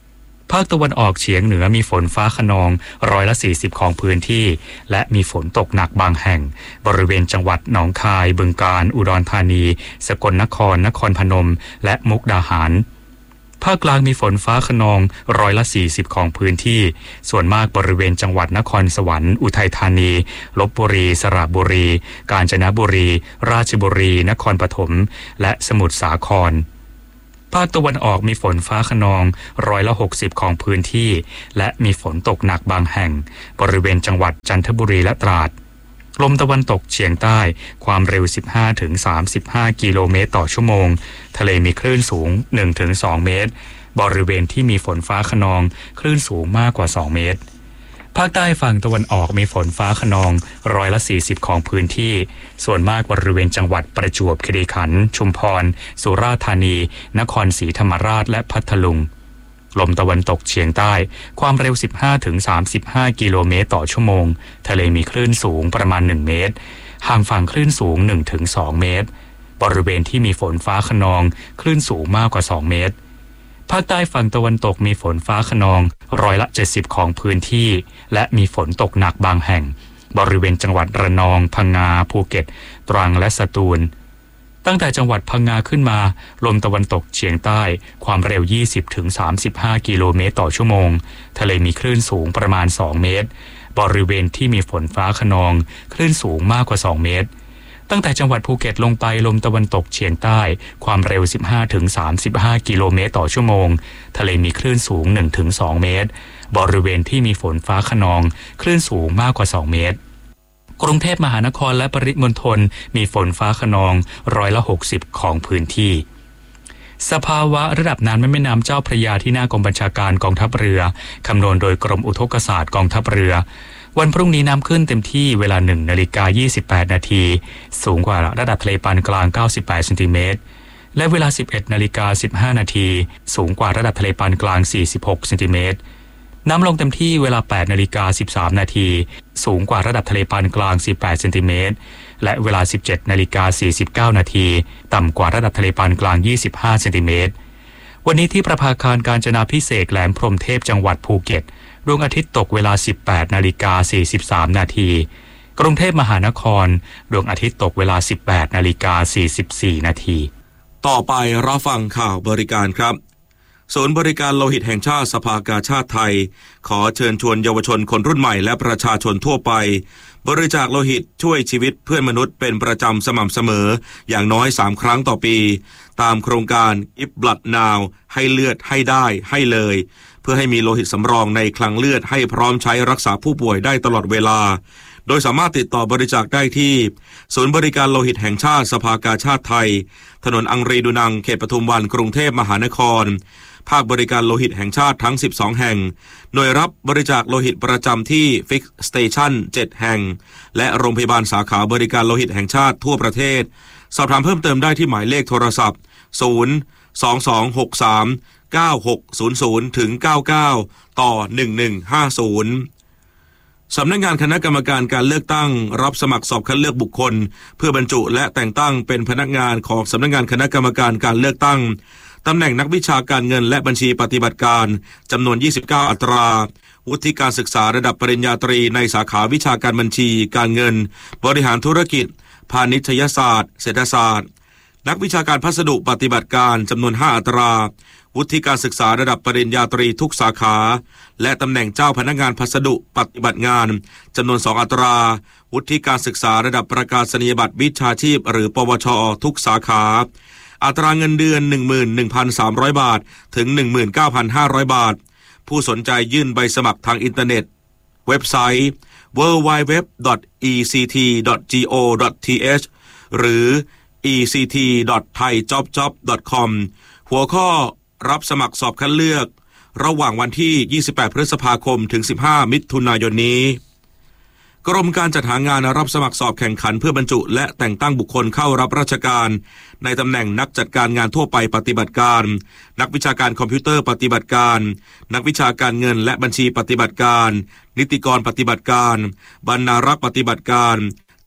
Speaker 9: ภาคตะวันออกเฉียงเหนือมีฝนฟ้าคะนองร้อยละสี่สิบของพื้นที่และมีฝนตกหนักบางแห่งบริเวณจังหวัดหนองคายบึงกาฬอุดรธานีสกลนครนครพนมและมุกดาหารภาคกลางมีฝนฟ้าคะนองร้อยละสี่สิบของพื้นที่ส่วนมากบริเวณจังหวัดนครสวรรค์อุทัยธานีลพบุรีสระบุรีกาญจนบุรีราชบุรีนครปฐมและสมุทรสาครภาคตะวันออกมีฝนฟ้าคะนองร้อยละหกสิบของพื้นที่และมีฝนตกหนักบางแห่งบริเวณจังหวัดจันทบุรีและตราดลมตะวันตกเฉียงใต้ความเร็ว สิบห้าถึงสามสิบห้า กิโลเมตรต่อชั่วโมงทะเลมีคลื่นสูง หนึ่งถึงสอง เมตรบริเวณที่มีฝนฟ้าคะนองคลื่นสูงมากกว่าสองเมตรภาคใต้ฝั่งตะวันออกมีฝนฟ้าคะนองร้อยละสี่สิบของพื้นที่ส่วนมากบริเวณจังหวัดประจวบคีรีขันธ์ชุมพรสุราษฎร์ธานีนครศรีธรรมราชและพัทลุงลมตะวันตกเฉียงใต้ความเร็ว สิบห้าถึงสามสิบห้า กิโลเมตรต่อชั่วโมงทะเลมีคลื่นสูงประมาณหนึ่งเมตรห่างฝั่งคลื่นสูง หนึ่งถึงสอง เมตรบริเวณที่มีฝนฟ้าคะนองคลื่นสูงมากกว่าสองเมตรภาคใต้ฝั่งตะวันตกมีฝนฟ้าคะนองร้อยละเจ็ดสิบของพื้นที่และมีฝนตกหนักบางแห่งบริเวณจังหวัดระนองพังงาภูเก็ตตรังและสตูลตั้งแต่จังหวัดพังงาขึ้นมาลมตะวันตกเฉียงใต้ความเร็ว ยี่สิบถึงสามสิบห้า กิโลเมตรต่อชั่วโมงทะเลมีคลื่นสูงประมาณสองเมตรบริเวณที่มีฝนฟ้าคะนองคลื่นสูงมากกว่าสองเมตรตั้งแต่จังหวัดภูเก็ตลงไปลมตะวันตกเฉียงใต้ความเร็ว สิบห้าถึงสามสิบห้า กิโลเมตรต่อชั่วโมงทะเลมีคลื่นสูง หนึ่งถึงสอง เมตรบริเวณที่มีฝนฟ้าคะนองคลื่นสูงมากกว่าสองเมตรกรุงเทพมหานครและปริมณฑลมีฝนฟ้าคะนองร้อยละหกสิบของพื้นที่สภาวะระดับน้ำแม่น้ำเจ้าพระยาที่หน้ากองบัญชาการกองทัพเรือคำนวณโดยกรมอุทกศาสตร์กองทัพเรือวันพรุ่งนี้น้ำขึ้นเต็มที่เวลาหนึ่งนาฬิกายี่สิบแปดนาทีสูงกว่าระดับทะเลปานกลางเก้าสิบแปดเซนติเมตรและเวลาสิบเอ็ดนาฬิกาสิบห้านาทีสูงกว่าระดับทะเลปานกลางสี่สิบหกเซนติเมตรน้ำลงเต็มที่เวลาแปดนาฬิกาสิบสามนาทีสูงกว่าระดับทะเลปานกลางสิบแปดเซนติเมตรและเวลาสิบเจ็ดนาฬิกาสี่สิบเก้านาทีต่ำกว่าระดับทะเลปานกลางยี่สิบห้าเซนติเมตรวันนี้ที่ประภาคารกาญจนาภิเษกแหลมพรหมเทพจังหวัดภูเก็ตดวงอาทิตย์ตกเวลาสิบแปดนาฬิกาสี่สิบสามนาทีกรุงเทพมหานครดวงอาทิตย์ตกเวลาสิบแปดนาฬิกาสี่สิบสี่นาที
Speaker 2: ต่อไปรับฟังข่าวบริการครับศูนย์บริการโลหิตแห่งชาติสภากาชาติไทยขอเชิญชวนเยาวชนคนรุ่นใหม่และประชาชนทั่วไปบริจาคโลหิตช่วยชีวิตเพื่อนมนุษย์เป็นประจำสม่ำเสมออย่างน้อยสามครั้งต่อปีตามโครงการ Give Blood Now ให้เลือดให้ได้ให้เลยเพื่อให้มีโลหิตสำรองในคลังเลือดให้พร้อมใช้รักษาผู้ป่วยได้ตลอดเวลาโดยสามารถติดต่อบริจาคได้ที่ศูนย์บริการโลหิตแห่งชาติสภากาชาติไทยถนนอังรีดูนังเขตปทุมวันกรุงเทพมหานครภาคบริการโลหิตแห่งชาติทั้งสิบสองแห่งหน่วยรับบริจาคโลหิตประจำที่ Fix Station เจ็ดแห่งและโรงพยาบาลสาขาบริการโลหิตแห่งชาติทั่วประเทศสอบถามเพิ่มเติมได้ที่หมายเลขโทรศัพท์ศูนย์ สอง สอง หก สาม เก้า หก ศูนย์ ศูนย์ ถึง เก้า เก้า ต่อ หนึ่ง หนึ่ง ห้า ศูนย์สำนักงานคณะกรรมการการเลือกตั้งรับสมัครสอบคัดเลือกบุคคลเพื่อบรรจุและแต่งตั้งเป็นพนักงานของสำนักงานคณะกรรมการการเลือกตั้งตำแหน่งนักวิชาการเงินและบัญชีปฏิบัติการจำนวนยี่สิบเก้าอัตราวุฒิการศึกษาระดับปริญญาตรีในสาขาวิชาการบัญชีการเงินบริหารธุรกิจพาณิชยศาสตร์เศรษฐศาสตร์นักวิชาการพัสดุปฏิบัติการจำนวนห้าอัตราวุฒิการศึกษาระดับปริญญาตรีทุกสาขาและตำแหน่งเจ้าพนักงานพัสดุปฏิบัติงานจำนวนสองอัตราวุฒิการศึกษาระดับประกาศนียบัตรวิชาชีพหรือปวชทุกสาขาอัตราเงินเดือน หนึ่งหมื่นหนึ่งพันสามร้อย บาทถึง หนึ่งหมื่นเก้าพันห้าร้อย บาทผู้สนใจยื่นใบสมัครทางอินเทอร์เน็ตเว็บไซต์ ดับเบิลยู ดับเบิลยู ดับเบิลยู ดอท อี ซี ที ดอท จี โอ ดอท ที เอช หรือ อี ซี ที ดอท ไทย จ็อบ จ็อบ ดอท คอม หัวข้อรับสมัครสอบคัดเลือกระหว่างวันที่ยี่สิบแปดพฤษภาคมถึงสิบห้ามิถุนายนนี้กรมการจัดหางานรับสมัครสอบแข่งขันเพื่อบรรจุและแต่งตั้งบุคคลเข้ารับราชการในตำแหน่งนักจัดการงานทั่วไปปฏิบัติการนักวิชาการคอมพิวเตอร์ปฏิบัติการนักวิชาการเงินและบัญชีปฏิบัติการนิติกรปฏิบัติการบรรณารักษ์ปฏิบัติการ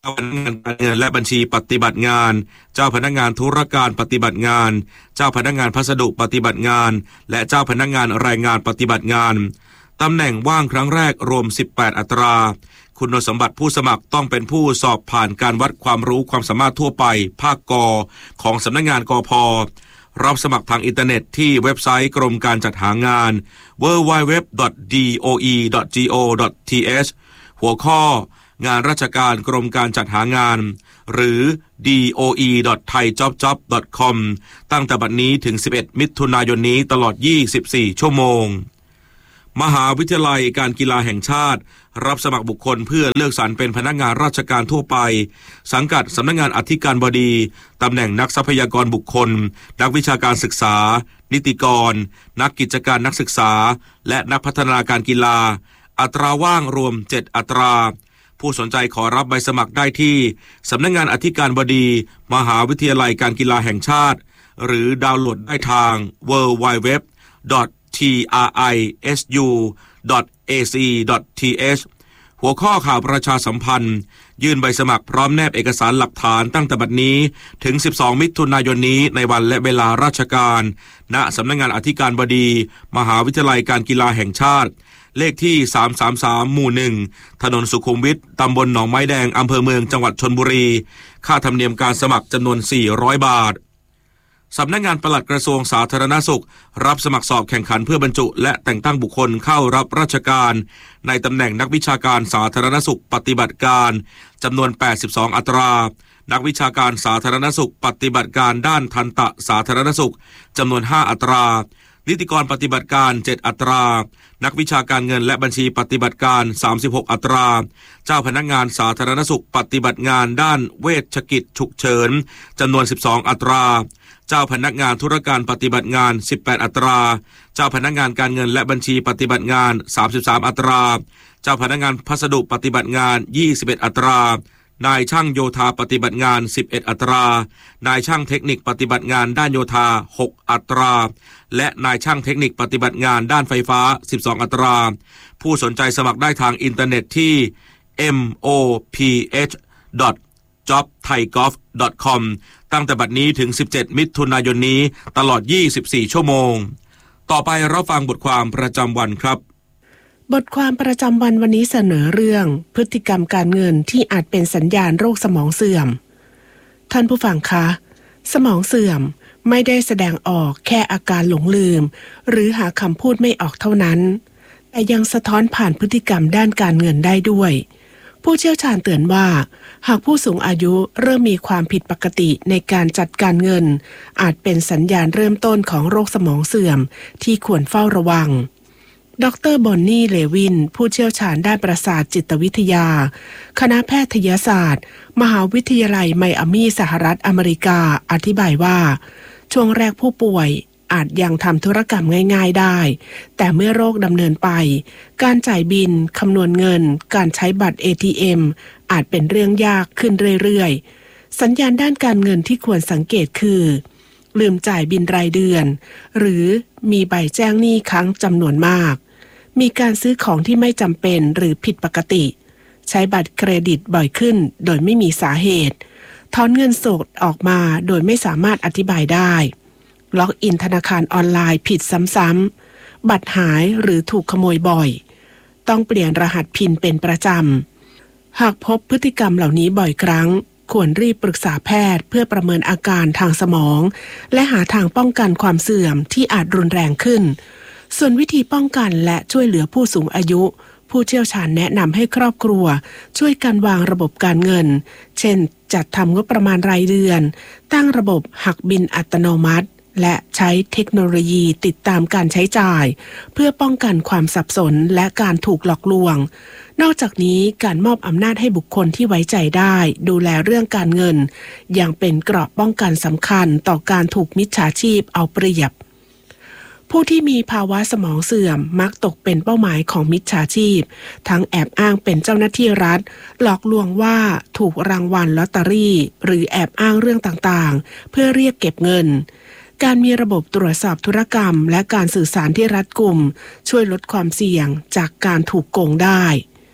Speaker 2: เจ้าพนักงานการเงินและบัญชีปฏิบัติงานเจ้าพนักงานธุรการปฏิบัติงานเจ้าพนักงานพัสดุปฏิบัติงานและเจ้าพนักงานรายงานปฏิบัติงานตำแหน่งว่างครั้งแรกรวมสิบแปดอัตราคุณสมบัติผู้สมัครต้องเป็นผู้สอบผ่านการวัดความรู้ความสามารถทั่วไปภาคกของสำนักงานกพ.รับสมัครทางอินเทอร์เน็ตที่เว็บไซต์กรมการจัดหางาน ดับเบิลยู ดับเบิลยู ดับเบิลยู ดอท ดี โอ อี ดอท จี โอ ดอท ที เอช หัวข้องานราชการกรมการจัดหางานหรือ ดี โอ อี ดอท ไทยจ็อบจ็อบ ดอท คอม ตั้งแต่บัดนี้ถึงสิบเอ็ดมิถุนายนนี้ตลอดยี่สิบสี่ชั่วโมงมหาวิทยาลัยการกีฬาแห่งชาติรับสมัครบุคคลเพื่อเลือกสรรเป็นพนักงานราชการทั่วไปสังกัดสำนักงานอธิการบดีตำแหน่งนักทรัพยากรบุคคลนักวิชาการศึกษานิติกรนักกิจการนักศึกษาและนักพัฒนาการกีฬาอัตราว่างรวมเจ็ดอัตราผู้สนใจขอรับใบสมัครได้ที่สำนักงานอธิการบดีมหาวิทยาลัยการกีฬาแห่งชาติหรือดาวน์โหลดได้ทาง ดับเบิลยู ดับเบิลยู ดับเบิลยู ดอท ที อาร์ ไอ เอส ยู ดอท เอ ซี ดอท ที เอช หัวข้อข่าวประชาสัมพันธ์ยื่นใบสมัครพร้อมแนบเอกสารหลักฐานตั้งแต่บัดนี้ถึงสิบสองมิถุนายนนี้ในวันและเวลาราชการณสำนักงานอธิการบดีมหาวิทยาลัยการกีฬาแห่งชาติเลขที่สามสามสามหมู่หนึ่งถนนสุขุมวิทตำบลหนองไม้แดงอำเภอเมืองจังหวัดชลบุรีค่าธรรมเนียมการสมัครจำนวนสี่ร้อยบาทสำนักงานปลัดกระทรวงสาธารณสุขรับสมัครสอบแข่งขันเพื่อบรรจุและแต่งตั้งบุคคลเข้ารับราชการในตำแหน่งนักวิชาการสาธารณสุขปฏิบัติการจำนวนแปดสิบสองอัตรานักวิชาการสาธารณสุขปฏิบัติการด้านทันตสาธารณสุขจำนวนห้าอัตรานิติกรปฏิบัติการเจ็ดอัตรานักวิชาการเงินและบัญชีปฏิบัติการสามสิบหกอัตราเจ้าพนักงานสาธารณสุขปฏิบัติงานด้านเวชกิจฉุกเฉินจำนวนสิบสองอัตราเจ้าพนักงานธุรการปฏิบัติงานสิบแปดอัตราเจ้าพนักงานการเงินและบัญชีปฏิบัติงานสามสิบสามอัตราเจ้าพนักงานพัสดุปฏิบัติงานยี่สิบเอ็ดอัตรานายช่างโยธาปฏิบัติงานสิบเอ็ดอัตรานายช่างเทคนิคปฏิบัติงานด้านโยธาหกอัตราและนายช่างเทคนิคปฏิบัติงานด้านไฟฟ้าสิบสองอัตราผู้สนใจสมัครได้ทางอินเทอร์เน็ตที่ เอ็ม โอ พี เอช ดอท จ็อบ ไทยกอล์ฟ ดอท คอม ตั้งแต่บัดนี้ถึงสิบเจ็ดมิถุนายนนี้ตลอดยี่สิบสี่ชั่วโมงต่อไปรับฟังบทความประจำวันครับ
Speaker 1: บทความประจำวันวันนี้เสนอเรื่องพฤติกรรมการเงินที่อาจเป็นสัญญาณโรคสมองเสื่อมท่านผู้ฟังคะสมองเสื่อมไม่ได้แสดงออกแค่อาการหลงลืมหรือหาคำพูดไม่ออกเท่านั้นแต่ยังสะท้อนผ่านพฤติกรรมด้านการเงินได้ด้วยผู้เชี่ยวชาญเตือนว่าหากผู้สูงอายุเริ่มมีความผิดปกติในการจัดการเงินอาจเป็นสัญญาณเริ่มต้นของโรคสมองเสื่อมที่ควรเฝ้าระวังดร.บอนนี่ เลวินผู้เชี่ยวชาญด้านประสาทจิตวิทยาคณะแพทยศาสตร์มหาวิทยาลัยไมอามีสหรัฐอเมริกาอธิบายว่าช่วงแรกผู้ป่วยอาจยังทำธุรกรรมง่ายๆได้แต่เมื่อโรคดำเนินไปการจ่ายบิลคำนวณเงินการใช้บัตร เอ ที เอ็ม อาจเป็นเรื่องยากขึ้นเรื่อยๆสัญญาณด้านการเงินที่ควรสังเกตคือลืมจ่ายบิลรายเดือนหรือมีใบแจ้งหนี้ค้างจำนวนมากมีการซื้อของที่ไม่จำเป็นหรือผิดปกติใช้บัตรเครดิตบ่อยขึ้นโดยไม่มีสาเหตุถอนเงินสดออกมาโดยไม่สามารถอธิบายได้ล็อกอินธนาคารออนไลน์ผิดซ้ำๆบัตรหายหรือถูกขโมยบ่อยต้องเปลี่ยนรหัสพินเป็นประจำหากพบพฤติกรรมเหล่านี้บ่อยครั้งควรรีบปรึกษาแพทย์เพื่อประเมินอาการทางสมองและหาทางป้องกันความเสื่อมที่อาจรุนแรงขึ้นส่วนวิธีป้องกันและช่วยเหลือผู้สูงอายุผู้เชี่ยวชาญแนะนำให้ครอบครัวช่วยกันวางระบบการเงินเช่นจัดทำงบประมาณรายเดือนตั้งระบบหักบิลอัตโนมัติและใช้เทคโนโลยีติดตามการใช้จ่ายเพื่อป้องกันความสับสนและการถูกหลอกลวงนอกจากนี้การมอบอำนาจให้บุคคลที่ไว้ใจได้ดูแลเรื่องการเงินยังเป็นเกราะป้องกันสำคัญต่อการถูกมิจฉาชีพเอาเปรียบผู้ที่มีภาวะสมองเสื่อมมักตกเป็นเป้าหมายของมิจฉาชีพทั้งแอบอ้างเป็นเจ้าหน้าที่รัฐหลอกลวงว่าถูกรางวัลลอตเตอรี่หรือแอบอ้างเรื่องต่างๆเพื่อเรียกเก็บเงินการมีระบบตรวจสอบธุรกรรมและการสื่อสารที่รัดกุมช่วยลดความเสี่ยงจากการถูกโกงได้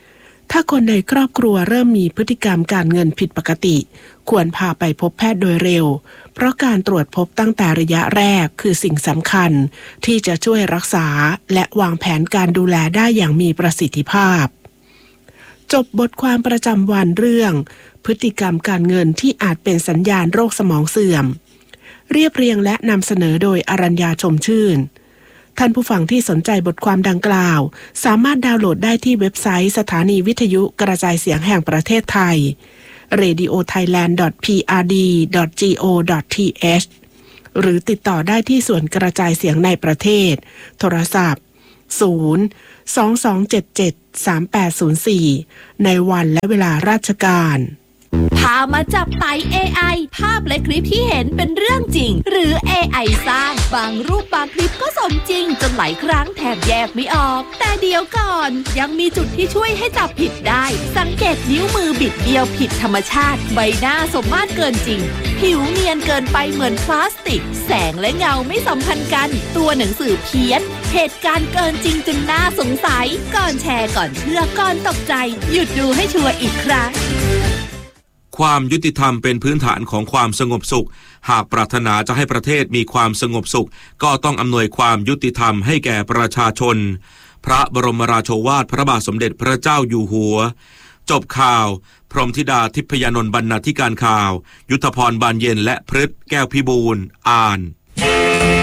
Speaker 1: ถ้าคนในครอบครัวเริ่มมีพฤติกรรมการเงินผิดปกติควรพาไปพบแพทย์โดยเร็วเพราะการตรวจพบตั้งแต่ระยะแรกคือสิ่งสำคัญที่จะช่วยรักษาและวางแผนการดูแลได้อย่างมีประสิทธิภาพจบบทความประจำวันเรื่องพฤติกรรมการเงินที่อาจเป็นสัญญาณโรคสมองเสื่อมเรียบเรียงและนำเสนอโดยอรัญญาชมชื่นท่านผู้ฟังที่สนใจบทความดังกล่าวสามารถดาวน์โหลดได้ที่เว็บไซต์สถานีวิทยุกระจายเสียงแห่งประเทศไทย เรดิโอไทยแลนด์ ดอท พี อาร์ ดี ดอท จี โอ ดอท ที เอช หรือติดต่อได้ที่ส่วนกระจายเสียงในประเทศโทรศัพท์ศูนย์ สอง สอง เจ็ด เจ็ด สาม แปด ศูนย์ สี่ในวันและเวลาราชการ
Speaker 18: พามาจับไต่ เอ ไอ ภาพและคลิปที่เห็นเป็นเรื่องจริงหรือ เอ ไอ สร้างบางรูปบางคลิปก็สมจริงจนหลายครั้งแทบแยกไม่ออกแต่เดี๋ยวก่อนยังมีจุดที่ช่วยให้จับผิดได้สังเกตนิ้วมือบิดเบี้ยวผิดธรรมชาติใบหน้าสมมาตรเกินจริงผิวเนียนเกินไปเหมือนพลาสติกแสงและเงาไม่สัมพันธ์กันตัวหนังสือเพี้ยนเหตุการณ์เกินจริงจนน่าสงสัยก่อนแชร์ก่อนเชื่อก่อนตกใจหยุดดูให้ชัวร์อีกครั้ง
Speaker 2: ความยุติธรรมเป็นพื้นฐานของความสงบสุขหากปรารถนาจะให้ประเทศมีความสงบสุขก็ต้องอำนวยความยุติธรรมให้แก่ประชาชนพระบรมราโชวาทพระบาทสมเด็จพระเจ้าอยู่หัวจบข่าวพรหมธิดาทิพยานนท์บรรณาธิการข่าวยุทธพรบานเย็นและพฤทธิ์แก้วพิบูลย์อ่าน